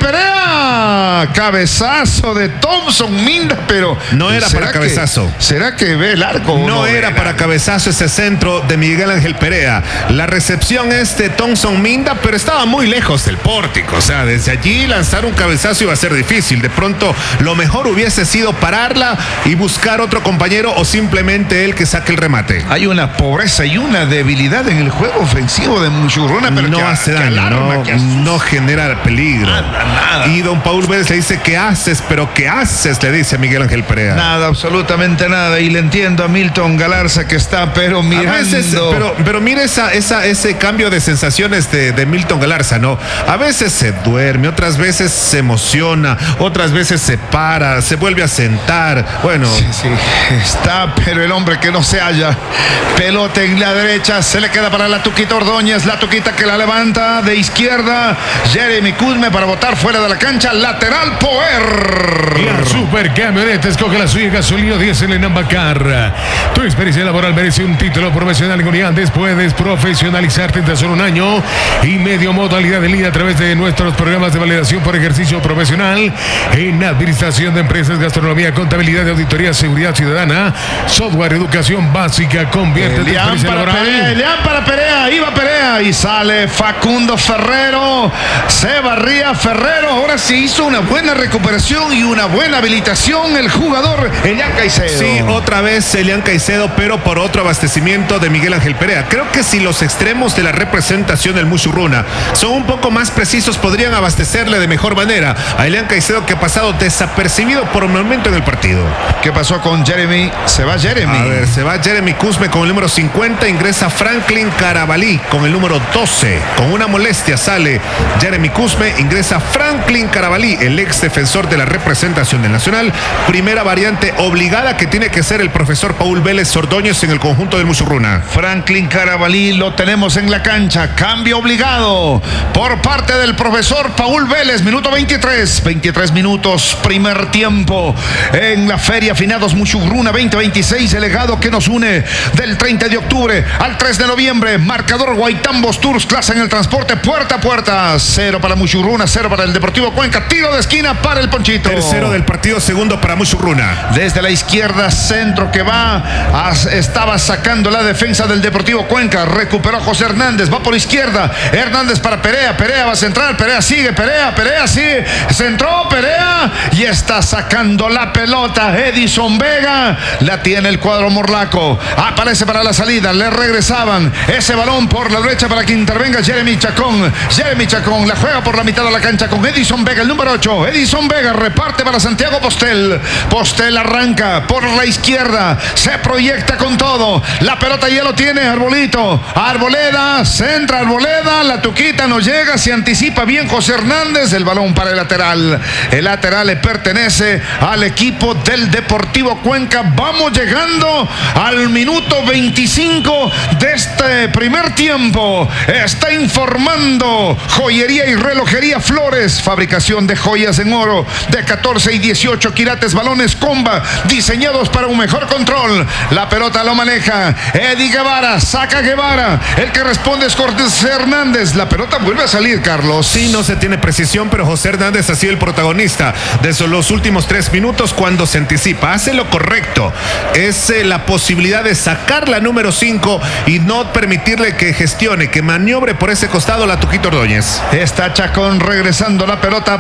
Perea, cabezazo de Thompson Minda, pero no era para que, cabezazo. ¿Será que ve el arco? No, no era para cabezazo ese centro de Miguel Ángel Perea. La recepción es de Thompson Minda, pero estaba muy lejos del pórtico, o sea, desde allí lanzar un cabezazo iba a ser difícil. De pronto lo mejor hubiese sido pararla y buscar otro compañero o simplemente él que saque el remate. Hay una pobreza y una debilidad en el juego ofensivo de Mushurruna, pero no que, hace que daño, alarma, no, que no genera peligro. Nada, nada. Y don Paul Vélez le dice, ¿qué haces? Pero ¿qué haces? Le dice a Miguel Ángel Perea. Nada, absolutamente nada. Y le entiendo a Milton Galarza que está, pero mirando. A veces, pero, pero mire esa, esa, ese cambio de sensaciones de, de Milton Galarza, ¿no? A veces se duerme, otras veces se emociona, otras veces se para, se vuelve a sentar. Bueno. Sí, sí, está, pero el hombre que no se halla. Pelota en la derecha, se le queda para la Tuquita Ordóñez, la Tuquita que la levanta de izquierda. Jeremy Cusme para botar fuera de la cancha, lateral Poer. La Super Camioneta escoge la suya, gasolina diésel en Ambacar. Tu experiencia laboral merece un título profesional en Uniandes. Puedes profesionalizarte en tan solo un año y medio, modalidad en línea a través de nuestros programas de validación por ejercicio profesional en administración de empresas, gastronomía, contabilidad, auditoría, seguridad ciudadana, software, educación básica. Convierte tu experiencia laboral. Perea, Elian para Perea, iba Perea y sale Facundo Ferrero, se barría Ferrero, ahora sí hizo una buena recuperación y una buena habilitación el jugador Elian Caicedo. Sí, otra vez Elian Caicedo, pero por otro abastecimiento de Miguel Ángel Perea. Creo que si los extremos de la representación del Mushurruna son un poco más precisos, podrían abastecerle de mejor manera a Elian Caicedo, que ha pasado desapercibido por un momento en el partido. ¿Qué pasó con Jeremy? Se va Jeremy. A ver, se va Jeremy Cusme con el número cincuenta, ingresa Franklin Carabalí con el número doce. Con una molestia sale Jeremy Cusme, ingresa Franklin Carabalí, el ex defensor de la representación del Nacional. Primera variante obligada que tiene que ser el profesor Paul Vélez Ordóñez en el conjunto del Mushurruna. Franklin Carabalí lo tenemos en la cancha, cambio obligado por parte del profesor Paul Vélez, minuto veintitrés, veintitrés minutos, primer tiempo en la Feria Finados Mushurruna veinte veintiséis, el legado que nos une del treinta de octubre al tres de noviembre, marcador Guaitambos Tours, clase en el transporte, puerta a puerta, cero para Mushurruna, cero para el Deportivo Cuenca, tiro de esquina para el Ponchito. Tercero del partido, segundo para Mushurruna. Desde la izquierda, centro que va, a, estaba sacando la defensa del Deportivo Cuenca, recuperó José Hernández, va por izquierda, Hernández para Perea, Perea va a centrar, Perea sigue, Perea, Perea sigue, centró Perea y está sacando la pelota Edison Vega, la tiene el cuadro morlaco, aparece para la salida, le regresaban ese balón por la derecha para que intervenga Jeremy Chacón, Jeremy Chacón la juega por la mitad de la cancha con Edison Vega, el número ocho, Edison Vega reparte para Santiago Postel, Postel arranca por la izquierda, se proyecta con todo, la pelota ya lo tiene Arbolito, Arboleda, centra Arboleda, la Tuquita no llega, se anticipa bien José Hernández, el balón para el lateral, el lateral le pertenece al equipo del Deportivo Cuenca. Vamos llegando al minuto veinticinco de este primer tiempo, está informando Joyería y Relojería Flores, fabricación de joyas en oro de catorce y dieciocho quilates, balones Comba diseñados para un mejor control, la pelota lo maneja Eddie Guevara, saca Guevara, el que responde es José Hernández, la pelota vuelve a salir, Carlos. Sí, no se tiene precisión, pero José Hernández ha sido el protagonista de los últimos tres minutos cuando se anticipa, hace lo correcto, es eh, la posibilidad de sacar la número cinco y no permitirle que gestione, que maniobre por ese costado la Tuquita Ordóñez. Está Chacón regresando la pelota para Patricio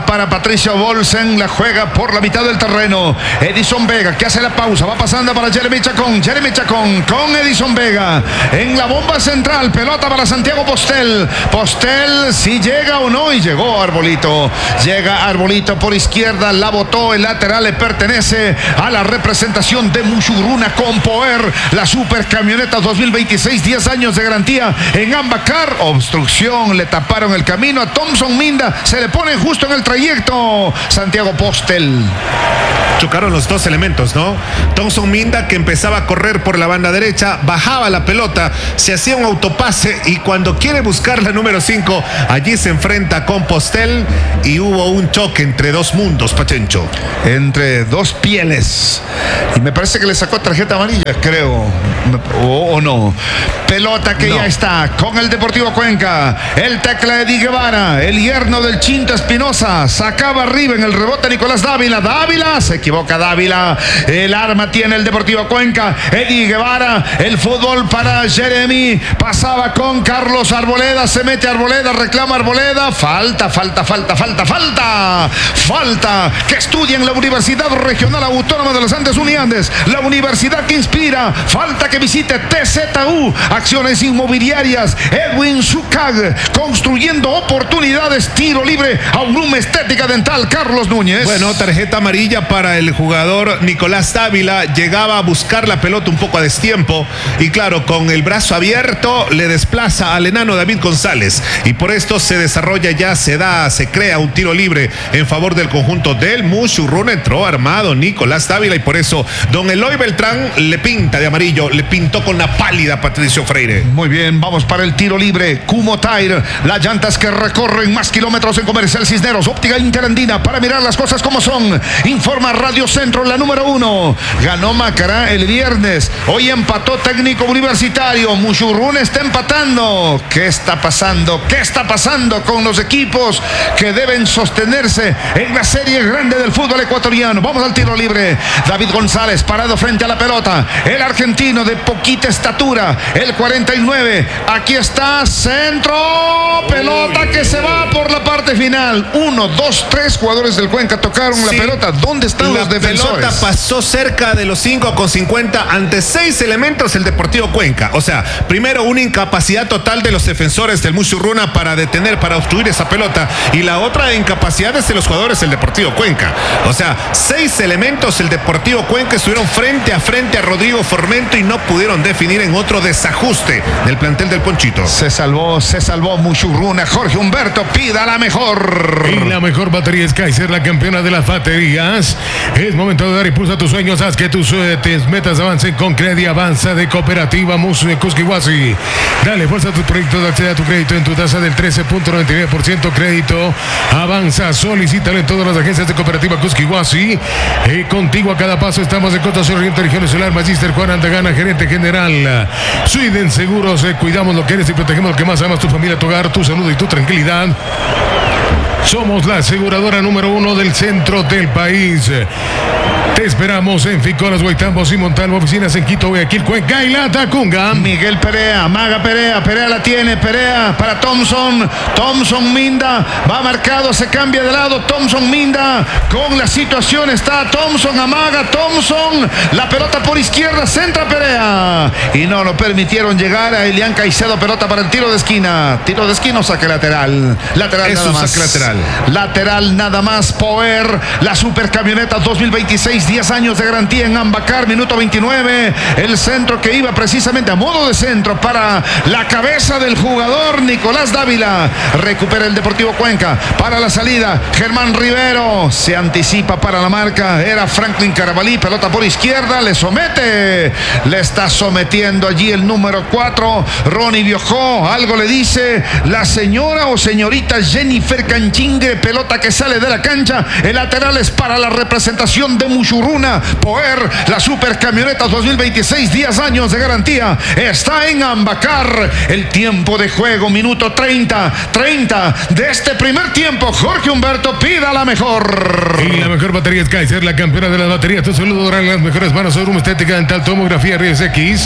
Patricio Bolsen la juega por la mitad del terreno. Edison Vega que hace la pausa, va pasando para Jeremy Chacón. Jeremy Chacón con Edison Vega en la bomba central. Pelota para Santiago Postel. Postel si llega o no, y llegó Arbolito. Llega Arbolito por izquierda, la botó. El lateral le pertenece a la representación de Mushuruna con Poer. La super camioneta dos mil veintiséis, diez años de garantía en Ambacar. Obstrucción, le taparon el camino a Thompson Minda. Se le pone justo en el trayecto Santiago Postel. Chocaron los dos elementos, ¿no? Thompson Minda, que empezaba a correr por la banda derecha, bajaba la pelota, se hacía un autopase y cuando quiere buscar la número cinco, allí se enfrenta con Postel y hubo un choque entre dos mundos, Pachencho. Entre dos pieles. Y me parece que le sacó tarjeta amarilla, creo. O, o no. Pelota que no. Ya está con el Deportivo Cuenca. El tecla de Di Guevara, el yerno del Chinta Espinosa. Sacaba arriba en el rebote Nicolás Dávila. Dávila, se equivoca Dávila. El arma tiene el Deportivo Cuenca. Eddie Guevara, el fútbol para Jeremy. Pasaba con Carlos Arboleda. Se mete Arboleda, reclama Arboleda. Falta, falta, falta, falta, falta. Falta que estudia en la Universidad Regional Autónoma de los Andes Uniandes. La universidad que inspira. Falta que visite T Z U. Acciones inmobiliarias. Edwin Zucag. Construyendo oportunidades. Tiro libre. Aurum Estética Dental. Carlos Núñez. Bueno, tarjeta amarilla para el jugador Nicolás Dávila. Llegaba a buscar la pelota un poco a destiempo. Y claro, con el brazo abierto le desplaza al enano David González. Y por esto se desarrolla ya, se da, se crea un tiro libre en favor del conjunto del Mushuruna. Entró armado Nicolás Dávila y por eso don Eloy Beltrán le pinta de amarillo, le pintó con la pálida Patricio Freire. Muy bien, vamos para el tiro libre. Kumo Tire, las llantas que recorren más kilómetros en Comercial Cisneros. Óptica Interandina para mirar las cosas como son. Informa Radio Centro, la número uno. Ganó Macará el viernes. Hoy empató Técnico Universitario. Mushuruna está empatando. ¿Qué está pasando? ¿Qué está pasando con los equipos que deben sostenerse en la serie grande del fútbol ecuatoriano? Vamos al tiro libre. David González parado frente a la pelota. El argentino de poquita estatura. El cuarenta y nueve. Aquí está. Centro. Pelota Uy, que se va por la parte final. Uno, dos, tres jugadores del Cuenca tocaron sí. la pelota. ¿Dónde están la los defensores? La pelota pasó cerca de los cinco con cincuenta ante seis elementos el Deportivo Cuenca. O sea, primero una incapacidad total de los defensores del Mushuruna para detener, para obstruir esa pelota. Y la otra incapacidad es de los jugadores del Deportivo Cuenca. O sea, seis elementos el Deportivo Cuenca estuvieron frente a frente a Rodrigo Formento y no pudieron definir en otro desajuste del plantel del Ponchito. Se salvó, se salvó Mushuruna. Jorge Humberto, pida la mejor. Y la mejor batería es Kaiser, la campeona de las baterías. Es momento de dar impulso a tus sueños. Haz que tus, eh, tus metas avancen con Credi Avanza de Cooperativa Mus de Cusquihuasi. Dale fuerza a tus proyectos, accede a tu crédito en tu tasa del trece punto noventa y nueve por ciento. Crédito Avanza. Solicítalo en todas las agencias de Cooperativa Cusquihuasi. Y contigo a cada paso estamos en Costa Sur Oriente, Región Solar. Magister Juan Andagana, gerente general. Suiden Seguros, eh, cuidamos lo que eres y protegemos lo que más amas, tu familia, tu hogar, tu salud y tu tranquilidad. Somos la aseguradora número uno del centro del país. Te esperamos en Ficolas, Guaitambos y Montalvo, oficinas en Quito, Guayaquil, Cuenca y La Tacunga. Miguel Perea, Maga Perea, Perea la tiene, Perea para Thompson, Thompson Minda, va marcado, se cambia de lado, Thompson Minda, con la situación está Thompson, Amaga, Thompson, la pelota por izquierda, centra Perea, y no lo permitieron llegar a Elian Caicedo, pelota para el tiro de esquina, tiro de esquina o saque lateral, lateral es nada más, saque lateral. lateral nada más, Poer, la super camioneta dos mil veintiséis, diez años de garantía en Ambacar, minuto veintinueve, el centro que iba precisamente a modo de centro para la cabeza del jugador Nicolás Dávila, recupera el Deportivo Cuenca, para la salida, Germán Rivero, se anticipa para la marca, era Franklin Carabalí, pelota por izquierda, le somete, le está sometiendo allí el número cuatro, Ronnie Biojó, algo le dice la señora o señorita Jennifer Canchingue, pelota que sale de la cancha, el lateral es para la representación de Mushuruna, Poer, la super camioneta dos mil veintiséis, diez años de garantía, está en Ambacar, el tiempo de juego, minuto treinta, treinta de este primer tiempo, Jorge Humberto, pida la mejor. Y la mejor batería es Kaiser, la campeona de las baterías, tu saludo en las mejores manos, Aurum Estética Dental, tomografía Rayos X,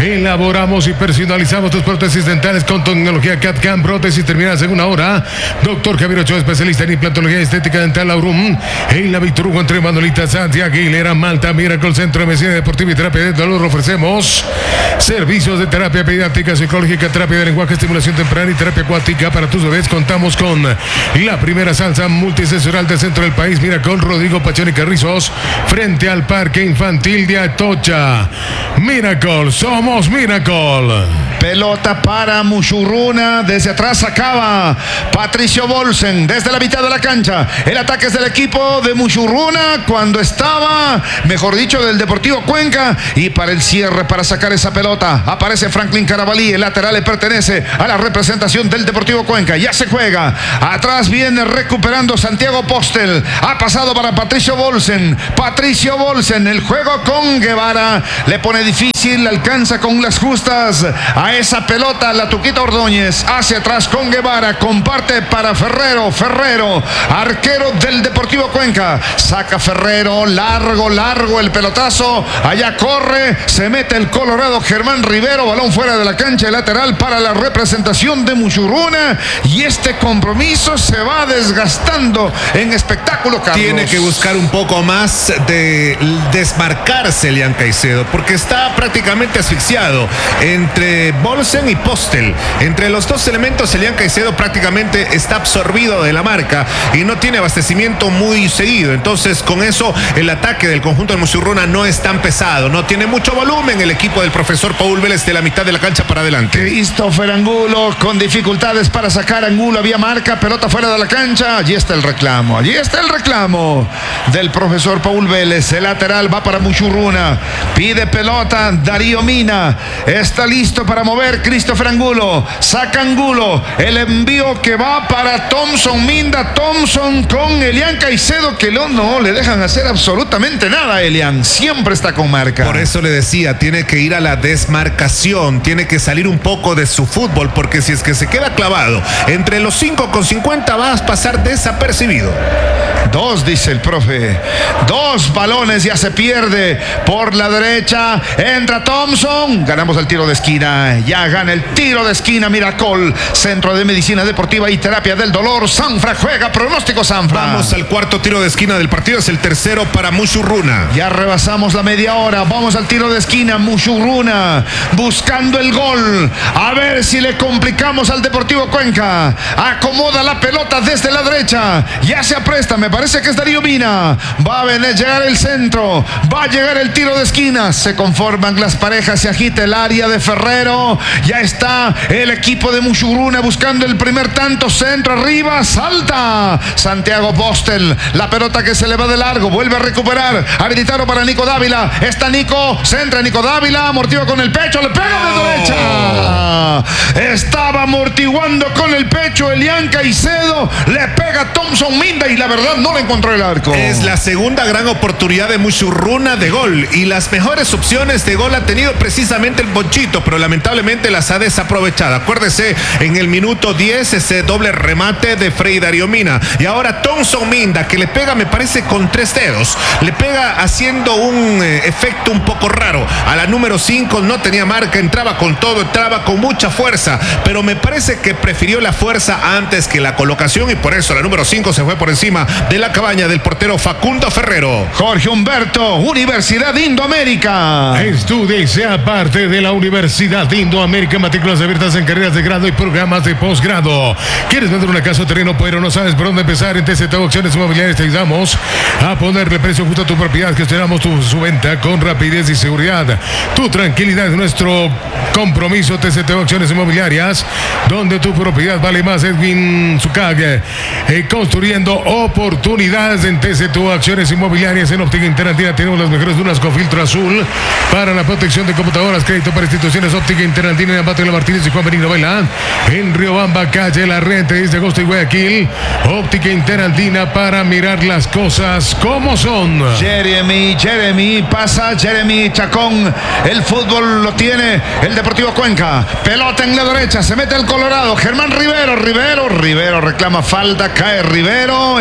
Elaboramos y personalizamos tus prótesis dentales con tecnología C A D C A M, prótesis terminadas en una hora. Doctor Javier Ochoa, especialista en implantología y estética dental Aurum. En la Víctor Hugo entre Manolita, Santiago Aguilera, Malta, Miracle Centro de Medicina Deportiva y Terapia de Dolor. Ofrecemos servicios de terapia pediátrica, psicológica, terapia de lenguaje, estimulación temprana y terapia acuática para tus bebés. Contamos con la primera salsa multisensorial del centro del país. Mira con Rodrigo Pachón y Carrizos, frente al Parque Infantil de Atocha. Miracle, somos Miracle. Pelota para Muchurruna, desde atrás sacaba Patricio Bolsen, desde la mitad de la cancha. El ataque es del equipo de Muchurruna cuando estaba, mejor dicho, del Deportivo Cuenca. Y para el cierre, para sacar esa pelota, aparece Franklin Carabalí. El lateral le pertenece a la representación del Deportivo Cuenca. Ya se juega. Atrás viene recuperando Santiago Postel. Ha pasado para Patricio Bolsen. Patricio Bolsen, el juego con Guevara. Le pone difícil, alcanza con las justas a esa pelota la Tuquita Ordóñez. Hacia atrás con Guevara. Comparte para Ferrero. Ferrero, arquero del Deportivo Cuenca. Saca Ferrero. Largo, largo el pelotazo. Allá corre. Se mete el Colorado Germán Rivero. Balón fuera de la cancha. Lateral para la representación de Muchurruna. Y este compromiso se va desgastando en espectáculo, Carlos. Tiene que buscar un poco más de desmarcarse Elian Caicedo, porque está prácticamente asfixiado entre Bolsen y Postel. Entre los dos elementos, Elian Caicedo prácticamente está absorbido de la marca y no tiene abastecimiento muy seguido. Entonces, con eso, el ataque del conjunto de Muchurruna no es tan pesado. No tiene mucho volumen el equipo del profesor Paul Vélez de la mitad de la cancha para adelante. Christopher Angulo con dificultades para sacar. Angulo, había marca, pelota fuera de la cancha. Allí está el reclamo. Allí está el reclamo del profesor Paul Vélez. El lateral va para Muchurruna. Pide pelota Darío Mina. Está listo para mover Christopher Angulo. Saca Angulo. El envío que va para Thompson Minda. Thompson con Elian Caicedo, que no, no le dejan hacer absolutamente nada. Elian siempre está con marca. Por eso le decía, tiene que ir a la desmarcación. Tiene que salir un poco de su fútbol, porque si es que se queda clavado entre los cinco con cincuenta va a pasar desapercibido. Dos, dice el profe. Dos balones, ya se pierde por la derecha. Entra Thompson. Ganamos el tiro de esquina. Ya gana el tiro de esquina Miracol. Centro de Medicina Deportiva y Terapia del Dolor. Sanfra juega. Pronóstico, Sanfra. Vamos al cuarto tiro de esquina del partido. Es el tercero para Muchurruna. Ya rebasamos la media hora. Vamos al tiro de esquina. Muchurruna buscando el gol. A ver si le complicamos al Deportivo Cuenca. Acomoda la pelota desde la derecha. Ya se apresta. Me parece que es Darío Mina. Va a venir, llegar el centro. Va a llegar el tiro de esquina. Se conforman las parejas. Se agita el área de Ferrero. Ya está el equipo de Muchurruna buscando el primer tanto. Centro arriba. Salta Santiago Postel. La pelota que se le va de largo. Vuelve a recuperar. Habilitaron para Nico Dávila. Está Nico. Centra Nico Dávila. Amortigua con el pecho. Le pega de derecha. Estaba amortiguando con el pecho Elian Caicedo. Le pega Thompson Minda y la verdad no le encontró el arco. Es la segunda gran oportunidad de Muchurruna de gol, y las mejores opciones de gol ha tenido precisamente el Ponchito, pero lamentablemente las ha desaprovechado. Acuérdese, en el minuto diez ese doble remate de Frei Darío Mina, y ahora Thompson Minda, que le pega, me parece, con tres dedos. Le pega haciendo un eh, efecto un poco raro. A la número cinco no tenía marca, entraba con todo, entraba con mucha fuerza, pero me parece que prefirió la fuerza antes que la colocación, y por eso la número cinco se fue por encima de la cabaña del portero Facundo Ferrero. Jorge Humberto, Universidad Indoamérica. Estudia y sea parte de la Universidad Indoamérica. Matrículas abiertas en carreras de grado y programas de posgrado. ¿Quieres vender una casa o terreno, pero no sabes por dónde empezar? En T C T Opciones Inmobiliarias te ayudamos a ponerle precio justo a tu propiedad. Gestionamos tu, su venta con rapidez y seguridad. Tu tranquilidad es nuestro compromiso. T C T Opciones Inmobiliarias, donde tu propiedad vale más. Edwin Zucag, eh, construyendo oportunidades en T C T Acciones Inmobiliarias. En Óptica Interantina tenemos las mejores dunas con filtro azul para la protección de computadoras. Crédito para instituciones. Óptica Interantina en Ambato de la Martínez y Juan Benigno Vela. En Riobamba, calle La Renta, diez de agosto y Guayaquil. Óptica Interantina para mirar las cosas como son. Jeremy, Jeremy, pasa Jeremy Chacón. El fútbol lo tiene el Deportivo Cuenca. Pelota en la derecha, se mete el Colorado. Germán Rivero, Rivero, Rivero reclama falta, cae Rivero. El tiro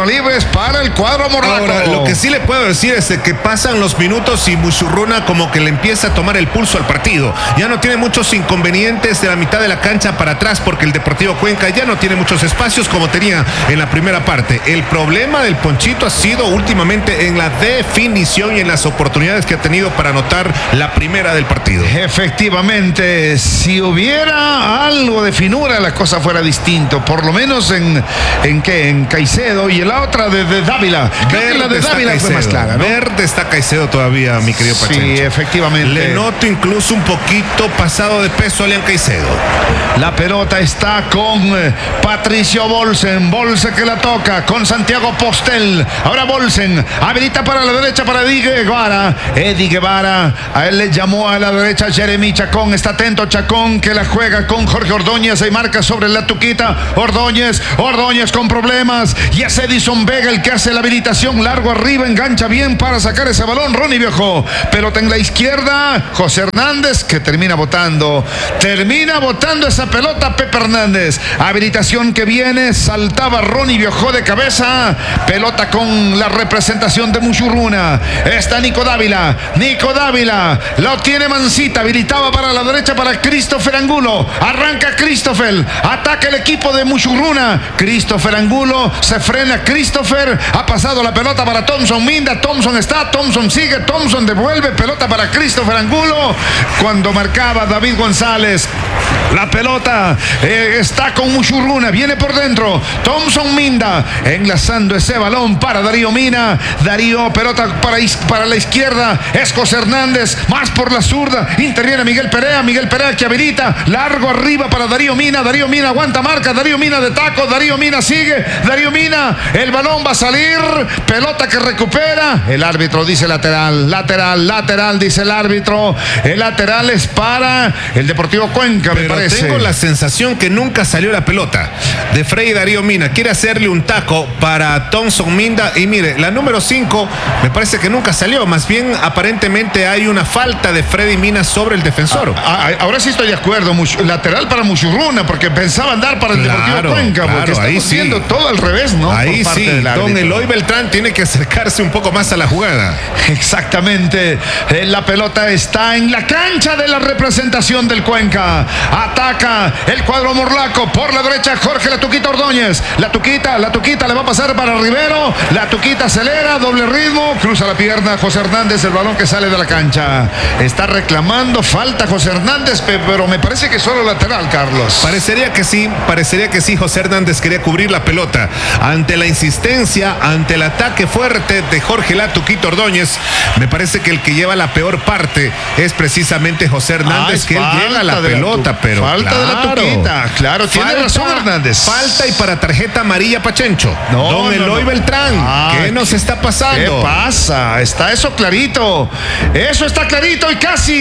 libres para el cuadro morlaco. Ahora, lo que sí le puedo decir es que pasan los minutos y Muchurruna como que le empieza a tomar el pulso al partido. Ya no tiene muchos inconvenientes de la mitad de la cancha para atrás porque el Deportivo Cuenca ya no tiene muchos espacios como tenía en la primera parte. El problema del Ponchito ha sido últimamente en la definición y en las oportunidades que ha tenido para anotar la primera del partido. Efectivamente, si hubiera algo de finura, la cosa fuera distinto. Por lo menos en, en qué, en Caicedo y en la otra de, de Dávila. Creo que la de Dávila fue más clara, ¿no? Verde está Caicedo todavía, mi querido Pachencho. Sí, efectivamente. Le noto incluso un poquito pasado de peso a Lean Caicedo. La pelota está con eh, Patricio Bolsen. Bolsen que la toca con Santiago Postel. Ahora Bolsen habilita para la derecha para Eddie Guevara. Eddie Guevara, a él le llamó a la derecha Jeremy Chacón. Está atento Chacón que la juega con Jorge Ordóñez. Y marca sobre la tuquita. Ordóñez, Ordóñez con problemas. Y es Edison Vega el que hace la habilitación. Largo arriba, engancha bien para sacar ese balón. Ronnie Viejo. Pelota en la izquierda. José Hernández que termina botando. Termina botando esa pelota Pepe Hernández. Habilitación que viene. Saltaba Ronnie Viejo de cabeza. Pelota con la representación de Muchurruna. Está Nico Dávila. Nico Dávila. Lo tiene Mancita. Habilitaba para la derecha para Christopher Angulo. Arranca Christopher. Ataca el equipo de Muchurruna. Christopher Angulo. Se frena Christopher. Ha pasado la pelota para Thompson Minda. Thompson está. Thompson sigue. Thompson devuelve. Pelota para Christopher Angulo. Cuando marcaba David González. La pelota eh, está con Muchurruna. Viene por dentro. Thompson Minda. Enlazando ese balón para Darío Mina. Darío. Pelota para, para la izquierda. Es José Hernández. Más por la zurda. Interviene Miguel Perea. Miguel Perea que habilita. Largo arriba para Darío Mina. Darío Mina aguanta marca. Darío Mina de taco. Darío Mina sigue. Darío Mina. El balón va a salir. Pelota que recupera. El árbitro dice lateral. Lateral. Lateral dice el árbitro. El lateral es para el Deportivo Cuenca, me Pero parece. tengo la sensación que nunca salió la pelota de Freddy Darío Mina. Quiere hacerle un taco para Thompson Minda. Y mire, la número cinco me parece que nunca salió. Más bien, aparentemente hay una falta de Freddy Mina sobre el defensor. Ah, ah, ahora sí estoy de acuerdo. Much, lateral para Muchurruna, porque pensaba andar para el Claro, Deportivo Cuenca. claro, porque estamos ahí sí. viendo todo al revés, ¿no? Ahí Por parte sí, del don árbitro. Eloy Beltrán tiene que acercarse un poco más a la jugada. Exactamente. Eh, la pelota está en la cancha de la representación del Cuenca. Ataca el cuadro morlaco por la derecha. Jorge La Tuquita Ordóñez. La Tuquita, la Tuquita le va a pasar para Rivero. La Tuquita acelera, doble ritmo. Cruza la pierna José Hernández. El balón que sale de la cancha. Está reclamando falta José Hernández, pero me parece que solo lateral, Carlos. Parecería que sí, parecería que sí. José Hernández quería cubrir la pelota. Ante la insistencia, ante el ataque fuerte de Jorge La Tuquita Ordóñez, me parece que el que lleva la peor parte es precisamente José Hernández, Ah, que él llega a la pelota, tu, pero falta claro, de La Tuquita, claro, tiene falta, razón Hernández. Falta y para tarjeta amarilla Pachencho. No, Don no, Eloy no. Beltrán, Ah, ¿qué nos está pasando? ¿Qué pasa? Está eso clarito. Eso está clarito y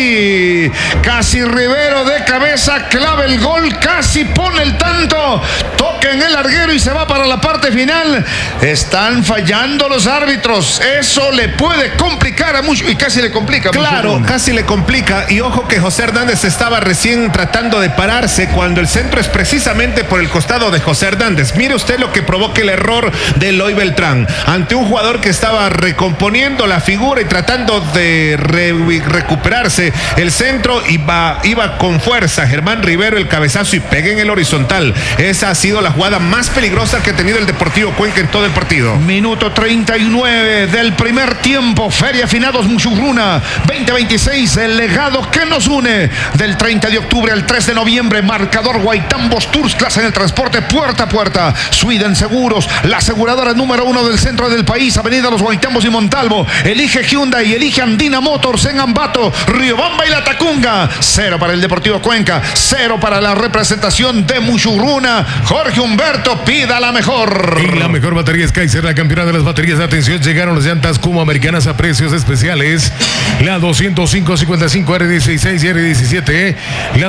casi, casi Rivero de cabeza clava el gol, casi pone el tanto, toca en el larguero y se va para la parte final. Están fallando los árbitros. Eso le puede complicar a mucho y casi le complica. Claro, mucho. casi le complica. Y ojo que José Hernández estaba recién tratando de pararse cuando el centro es precisamente por el costado de José Hernández. Mire usted lo que provoca el error de Eloy Beltrán ante un jugador que estaba recomponiendo la figura y tratando de re recuperarse el centro. Iba, iba con fuerza Germán Rivero el cabezazo y pega en el horizontal. Esa ha sido la jugada más peligrosa que ha tenido el Deportivo Cuenca en todo el partido. Minuto treinta y nueve del primer tiempo. Feria Finados Muchurruna veinte veintiséis. El legado que nos une del treinta de octubre al tres de noviembre. Marcador Guaitambos Tours, clase en el transporte puerta a puerta. Sweden Seguros, la aseguradora número uno del centro del país. Avenida Los Guaitambos y Montalvo. Elige Hyundai, elige Andina Motors en Ambato, Riobamba y La Tacunga. Cero para el Deportivo Cuenca, cero para la representación de Muchurruna. Jorge Humberto, pida la mejor. Y la mejor batería es Kaiser, la campeona de las baterías. Atención, llegaron las llantas Kuma americanas a precios especiales. La doscientos cinco cincuenta y cinco R dieciséis y R diecisiete, la doscientos quince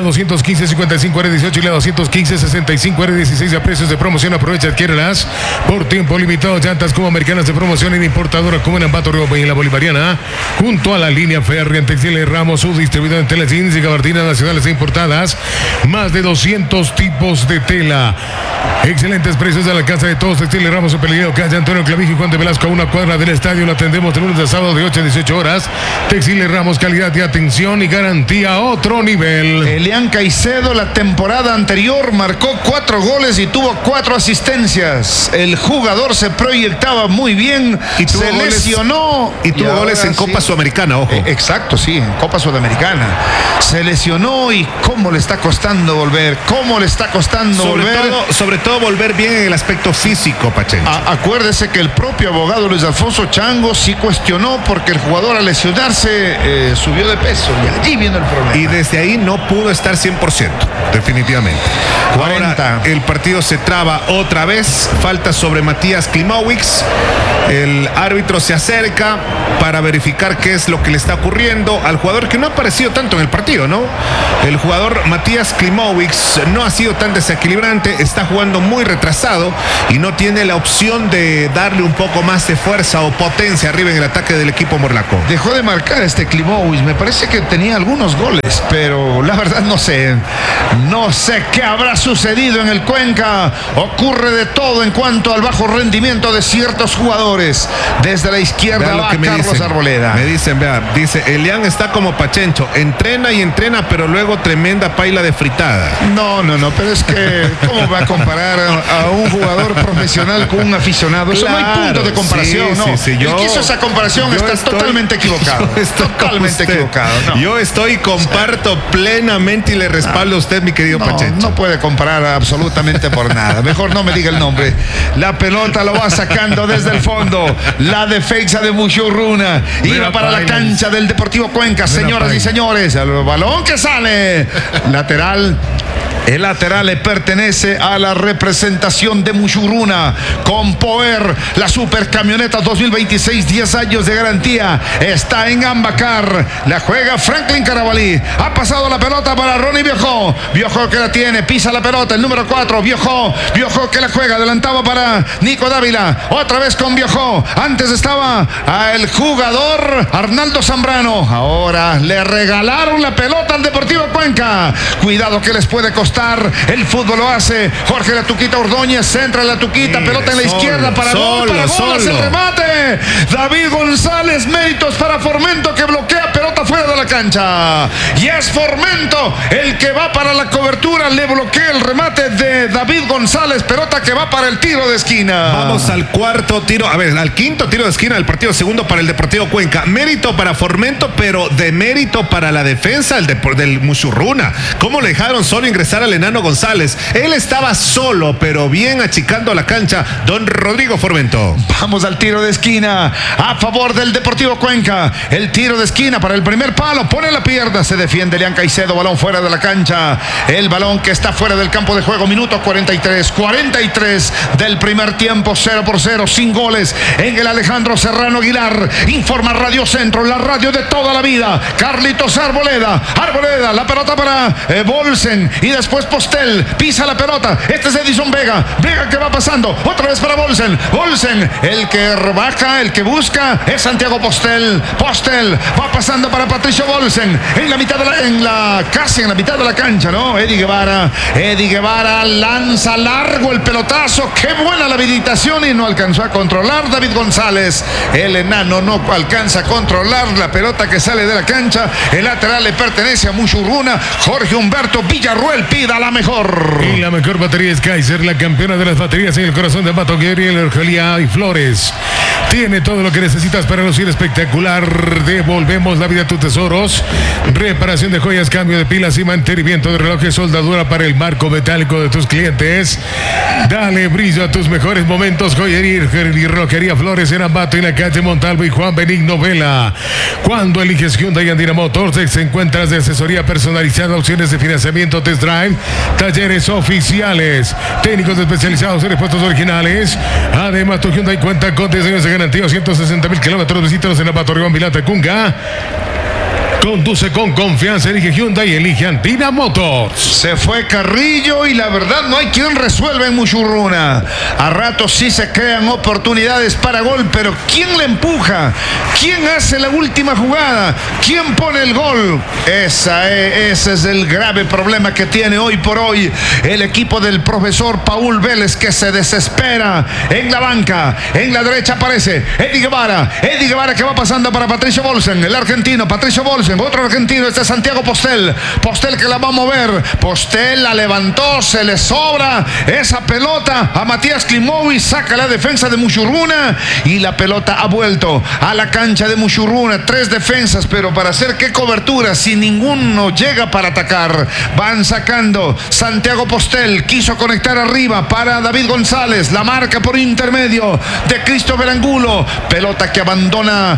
quince, cincuenta y cinco R dieciocho y la doscientos quince, sesenta y cinco R dieciséis a precios de promoción. Aprovecha, adquiérelas por tiempo limitado. Llantas como americanas de promoción en importadora como en Ambato, Río y en la Bolivariana, junto a la línea férrea. En Textiles Ramos, su distribuidor en telas jeans y gabardinas nacionales e importadas. Más de doscientos tipos de tela. Excelentes precios de la casa de todos. Textiles Ramos, en Pellegrino, calle Antonio Clavijo y Juan de Velasco, a una cuadra del estadio. Lo atendemos de lunes a sábado de ocho a dieciocho horas. Textiles Ramos, calidad de atención y garantía a otro nivel. Elian Caicedo la temporada anterior marcó cuatro goles y tuvo cuatro asistencias. El jugador se proyectaba muy bien y tuvo se goles, lesionó. Y tuvo y goles en Copa sí. Sudamericana, ojo. Eh, exacto, sí, en Copa Sudamericana. Se lesionó y cómo le está costando volver, cómo le está costando sobre volver. Todo, sobre todo volver bien en el aspecto físico, Pachencho. A, acuérdese que el propio abogado Luis Alfonso Chango sí cuestionó porque el jugador al lesionarse eh, subió de peso y allí viene el problema. Y desde ahí no pudo estar cien por ciento, definitivamente. cuarenta. Ahora el partido se traba otra vez, falta sobre Matías Klimowicz. El árbitro se acerca para verificar qué es lo que le está ocurriendo al jugador que no ha aparecido tanto en el partido, ¿no? El jugador Matías Klimowicz no ha sido tan desequilibrante, está jugando muy retrasado y no tiene la opción de darle un poco más de fuerza o potencia arriba en el ataque del equipo morlaco. Dejó de marcar este Klimowicz, me parece que tenía algunos goles, pero la verdad no sé, no sé qué habrá sucedido en el Cuenca. Ocurre de todo en cuanto al bajo rendimiento de ciertos jugadores. Desde la izquierda va Carlos dicen, Arboleda. Me dicen, vea, dice, Elian está como Pachencho, entrena y entrena, pero luego tremenda paila de fritada. No, no, no, pero es que, ¿cómo va a comparar a, a un jugador profesional con un aficionado? Eso claro, no hay punto de comparación, sí, ¿no? Sí, sí, yo, el que hizo esa comparación está estoy, totalmente equivocado. Totalmente equivocado. No. Yo estoy, comparto sí. plenamente y le respaldo no, a usted, mi querido no, Pachencho. No puede comparar absolutamente por nada. Mejor no me diga el nombre. La pelota lo va sacando desde el fondo. La defensa de Mushurruna iba para la cancha del Deportivo Cuenca, señoras y señores. El balón que sale lateral. El lateral le pertenece a la representación de Mushuruna con Power, la supercamioneta dos mil veintiséis, diez años de garantía. Está en Ambacar, la juega Franklin Carabalí. Ha pasado la pelota para Ronnie Biojó. Biojó que la tiene, pisa la pelota, el número cuatro, Biojó. Biojó que la juega, adelantaba para Nico Dávila. Otra vez con Biojó. Antes estaba el jugador Arnaldo Zambrano. Ahora le regalaron la pelota al Deportivo Cuenca. Cuidado que les puede costar. El fútbol lo hace Jorge La Tuquita Ordóñez, centra La Tuquita, Mire, pelota en la solo, izquierda para solo, gol, para gol, hace el remate. David González, méritos para Formento que bloquea pelota fuera de la cancha. Y es Formento el que va para la cobertura, le bloquea el remate de David González, pelota que va para el tiro de esquina. Vamos al cuarto tiro, a ver, al quinto tiro de esquina del partido, segundo para el Deportivo Cuenca. Mérito para Formento, pero de mérito para la defensa del, del Mushurruna. ¿Cómo le dejaron solo ingresar al enano González? Él estaba solo, pero bien achicando la cancha, don Rodrigo Formento. Vamos al tiro de esquina a favor del Deportivo Cuenca. El tiro de esquina para el primer palo, pone la pierna, se defiende Elian Caicedo, balón fuera de la cancha. El balón que está fuera del campo de juego, minuto cuarenta y tres, cuarenta y tres del primer tiempo, cero por cero, sin goles en el Alejandro Serrano Aguilar. Informa Radio Centro, la radio de toda la vida. Carlitos Arboleda, Arboleda, la pelota para eh, Bolsen y después Postel, pisa la pelota. Este es Edison Vega, Vega que va pasando, otra vez para Bolsen, Bolsen, el que baja, el que busca es Santiago Postel, Postel va pasando para Patricio Bolsen, en la mitad de la, en la, casi en la mitad de la cancha, ¿no? Eddie Guevara, Eddie Guevara lanza largo el pelotazo, qué buena la habilitación y no alcanzó a controlar David González, el enano no alcanza a controlar la pelota que sale de la cancha, el lateral le pertenece a Mushurruna, Jorge Humberto Villarruel pida la mejor. Y la mejor batería es Kaiser, la campeona de las baterías en el corazón de Batogueri, el Argelia y Flores. Tiene todo lo que necesitas para lucir espectacular. Devolvemos la vida a tus tesoros. Reparación de joyas, cambio de pilas y mantenimiento de relojes, soldadura para el marco metálico de tus clientes. Dale brillo a tus mejores momentos. Joyería y relojería Flores en Ambato, en la calle Montalvo y Juan Benigno Vela. Cuando eliges Hyundai Andina Motors, te encuentras de asesoría personalizada, opciones de financiamiento, test drive, talleres oficiales, técnicos especializados en repuestos originales. Además, tu Hyundai cuenta con diez años de garantía, ciento sesenta mil kilómetros. Visítanos en Ambato, Río Vilata, Cunga. Conduce con confianza, elige Hyundai y elige Andina Motors. Se fue Carrillo y la verdad no hay quien resuelva en Muchurruna. A ratos sí se crean oportunidades para gol, pero ¿quién le empuja? ¿Quién hace la última jugada? ¿Quién pone el gol? Esa es, ese es el grave problema que tiene hoy por hoy el equipo del profesor Paul Vélez, que se desespera en la banca. En la derecha aparece Eddie Guevara. Eddie Guevara que va pasando para Patricio Bolsen, el argentino. Patricio Bolsen, otro argentino, este es Santiago Postel. Postel que la va a mover. Postel la levantó, se le sobra esa pelota a Matías Klimovic, saca la defensa de Muchurruna y la pelota ha vuelto a la cancha de Muchurruna. Tres defensas, pero para hacer qué cobertura si ninguno llega para atacar. Van sacando. Santiago Postel quiso conectar arriba para David González, la marca por intermedio de Christopher Angulo. Pelota que abandona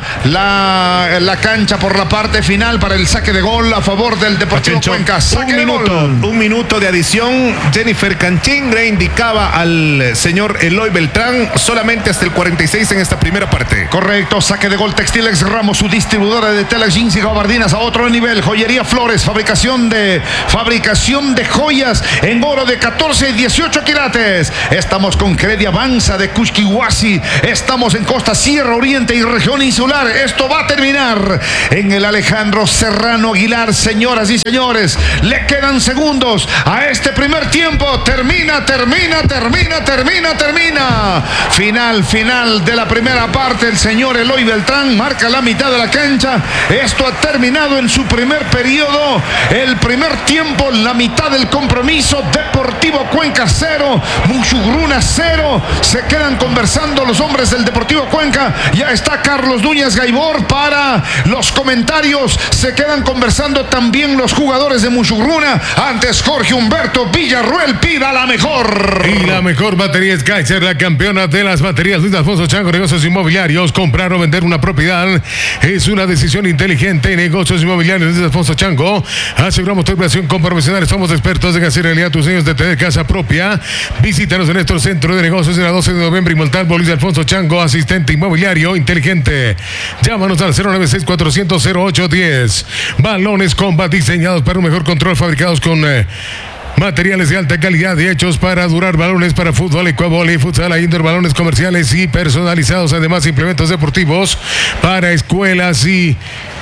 la, la cancha por la parte final para el saque de gol a favor del Deportivo Pachencho, Cuenca. Saque un de minuto, gol. un minuto de adición. Jennifer Canchingre indicaba al señor Eloy Beltrán solamente hasta el cuarenta y seis en esta primera parte. Correcto, saque de gol Textilex Ramos, su distribuidora de telas, jeans y gabardinas a otro nivel. Joyería Flores, fabricación de fabricación de joyas en oro de catorce y dieciocho quilates. Estamos con Credi Avanza de Cusquihuasi. Estamos en Costa Sierra Oriente y región insular. Esto va a terminar en el Alejandro Serrano Aguilar. Señoras y señores, le quedan segundos a este primer tiempo. Termina, termina, termina, termina, termina. Final, final de la primera parte. El señor Eloy Beltrán marca la mitad de la cancha. Esto ha terminado en su primer periodo. El primer tiempo, la mitad del compromiso. Deportivo Cuenca cero, Muchurruna cero. Se quedan conversando los hombres del Deportivo Cuenca. Ya está Carlos Núñez Gaibor para los comentarios. Se quedan conversando también los jugadores de Muchurruna. Antes Jorge Humberto Villarruel pida la mejor. Y la mejor batería es Kaiser, la campeona de las baterías. Luis Alfonso Chango, negocios inmobiliarios. Comprar o vender una propiedad es una decisión inteligente. Negocios inmobiliarios, Luis Alfonso Chango. Aseguramos tu inversión con profesionales. Somos expertos en hacer realidad tus sueños de tener casa propia. Visítanos en nuestro centro de negocios en la doce de noviembre y Montalvo. Luis Alfonso Chango, asistente inmobiliario inteligente. Llámanos al cero nueve seis cuatro cero cero cero ocho uno cero. Balones Combat, diseñados para un mejor control, fabricados con eh, materiales de alta calidad y hechos para durar. Balones para fútbol, ecuavoli, futsal, indoor, balones comerciales y personalizados. Además, implementos deportivos para escuelas y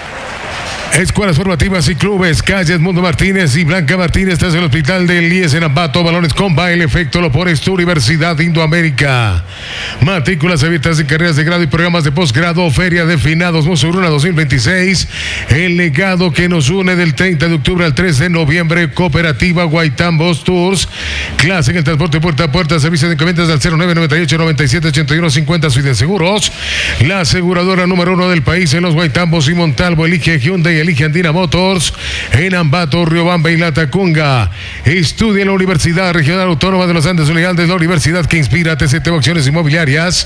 escuelas formativas y clubes. Calles Mundo Martínez y Blanca Martínez tras el hospital del I E S en Ambato. Balones Comba, el efecto lo pones tu Universidad Indoamérica. Matrículas abiertas en carreras de grado y programas de posgrado. Feria de Finados Muchurruna dos mil veintiséis. El legado que nos une del treinta de octubre al tres de noviembre. Cooperativa Guaitambos Tours. Clase en el transporte puerta a puerta. Servicio de encomiendas al cero nueve noventa y ocho noventa y siete ochenta y uno cincuenta. Suiden Seguros. La aseguradora número uno del país en los Guaitambos y Montalvo. Elige Hyundai. Elige Andina Motors en Ambato, Riobamba y Latacunga. Estudia en la Universidad Regional Autónoma de los Andes Unidad de la Universidad que inspira. T C T Opciones Inmobiliarias.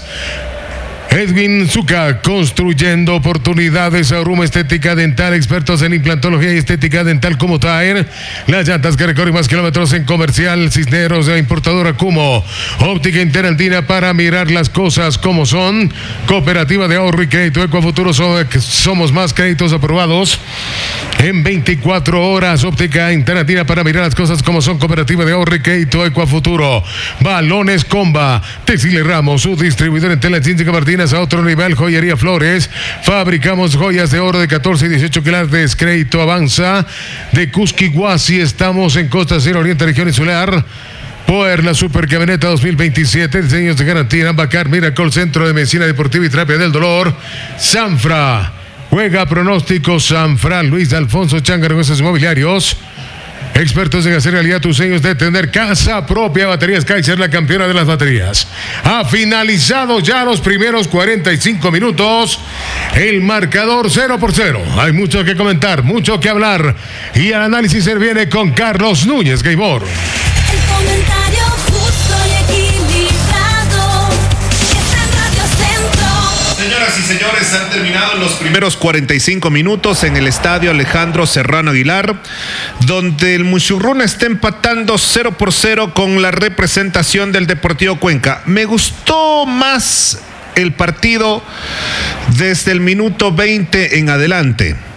Edwin Zucca, construyendo oportunidades. Aruma Estética Dental, expertos en implantología y estética dental como Taer. Las llantas que recorren más kilómetros en Comercial Cisneros, de importadora Cumo. Óptica Interandina para mirar las cosas como son. Cooperativa de ahorro y crédito Ecuafuturo, somos más créditos aprobados en veinticuatro horas. Óptica Interandina para mirar las cosas como son. Cooperativa de ahorro y crédito Ecuafuturo. Balones Comba, Texile Ramos, su distribuidor en tela Cíntica Martínez. A otro nivel, Joyería Flores. Fabricamos joyas de oro de catorce y dieciocho quilates. Crédito Avanza de Cusquihuasi. Estamos en Costa Sierra Oriente, región insular. Poer, la Super Camioneta dos mil veintisiete. Diseños de garantía. Ambacar, Miracle, Centro de Medicina Deportiva y Terapia del Dolor. Sanfra. Juega pronóstico Sanfra. Luis Alfonso Changa, negocios inmobiliarios. Expertos en hacer realidad tus sueños de tener casa propia. Baterías Kaiser, la campeona de las baterías. Ha finalizado ya los primeros cuarenta y cinco minutos. El marcador cero por cero. Hay mucho que comentar, mucho que hablar. Y el análisis se viene con Carlos Núñez Gaibor. El comentario justo y equilibrado está en Radio Centro. Señoras y señores, han terminado los primeros cuarenta y cinco minutos en el estadio Alejandro Serrano Aguilar, donde el Muchurruna está empatando cero por cero con la representación del Deportivo Cuenca. Me gustó más el partido desde el minuto veinte en adelante.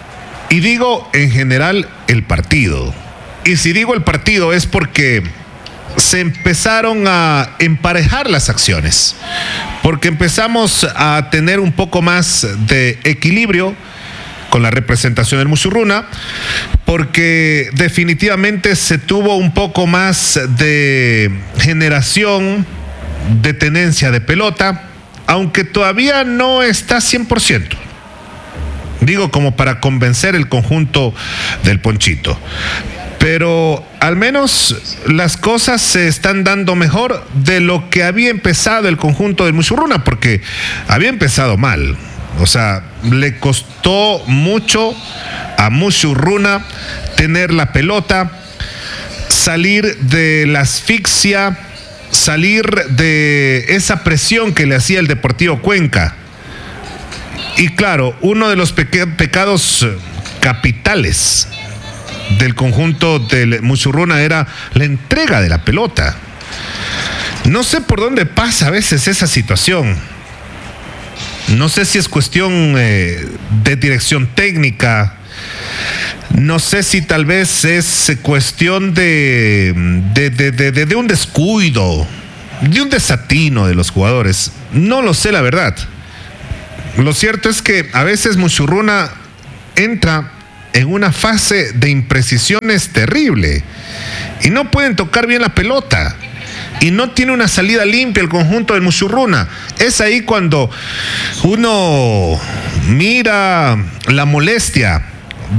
Y digo en general el partido. Y si digo el partido es porque se empezaron a emparejar las acciones, porque empezamos a tener un poco más de equilibrio con la representación del Musurruna, porque definitivamente se tuvo un poco más de generación, de tenencia de pelota, aunque todavía no está cien por ciento. Digo, como para convencer el conjunto del Ponchito. Pero al menos las cosas se están dando mejor de lo que había empezado el conjunto del Musurruna, porque había empezado mal. O sea, le costó mucho a Musurruna tener la pelota, salir de la asfixia, salir de esa presión que le hacía el Deportivo Cuenca. Y claro, uno de los peque- pecados capitales del conjunto del Musurruna era la entrega de la pelota. No sé por dónde pasa a veces esa situación. No sé si es cuestión eh, de dirección técnica. No sé si tal vez es cuestión de, de, de, de, de, de un descuido, de un desatino de los jugadores. No lo sé, la verdad. Lo cierto es que a veces Musurruna entra en una fase de imprecisiones terrible y no pueden tocar bien la pelota y no tiene una salida limpia el conjunto del Musurruna. Es ahí cuando uno mira la molestia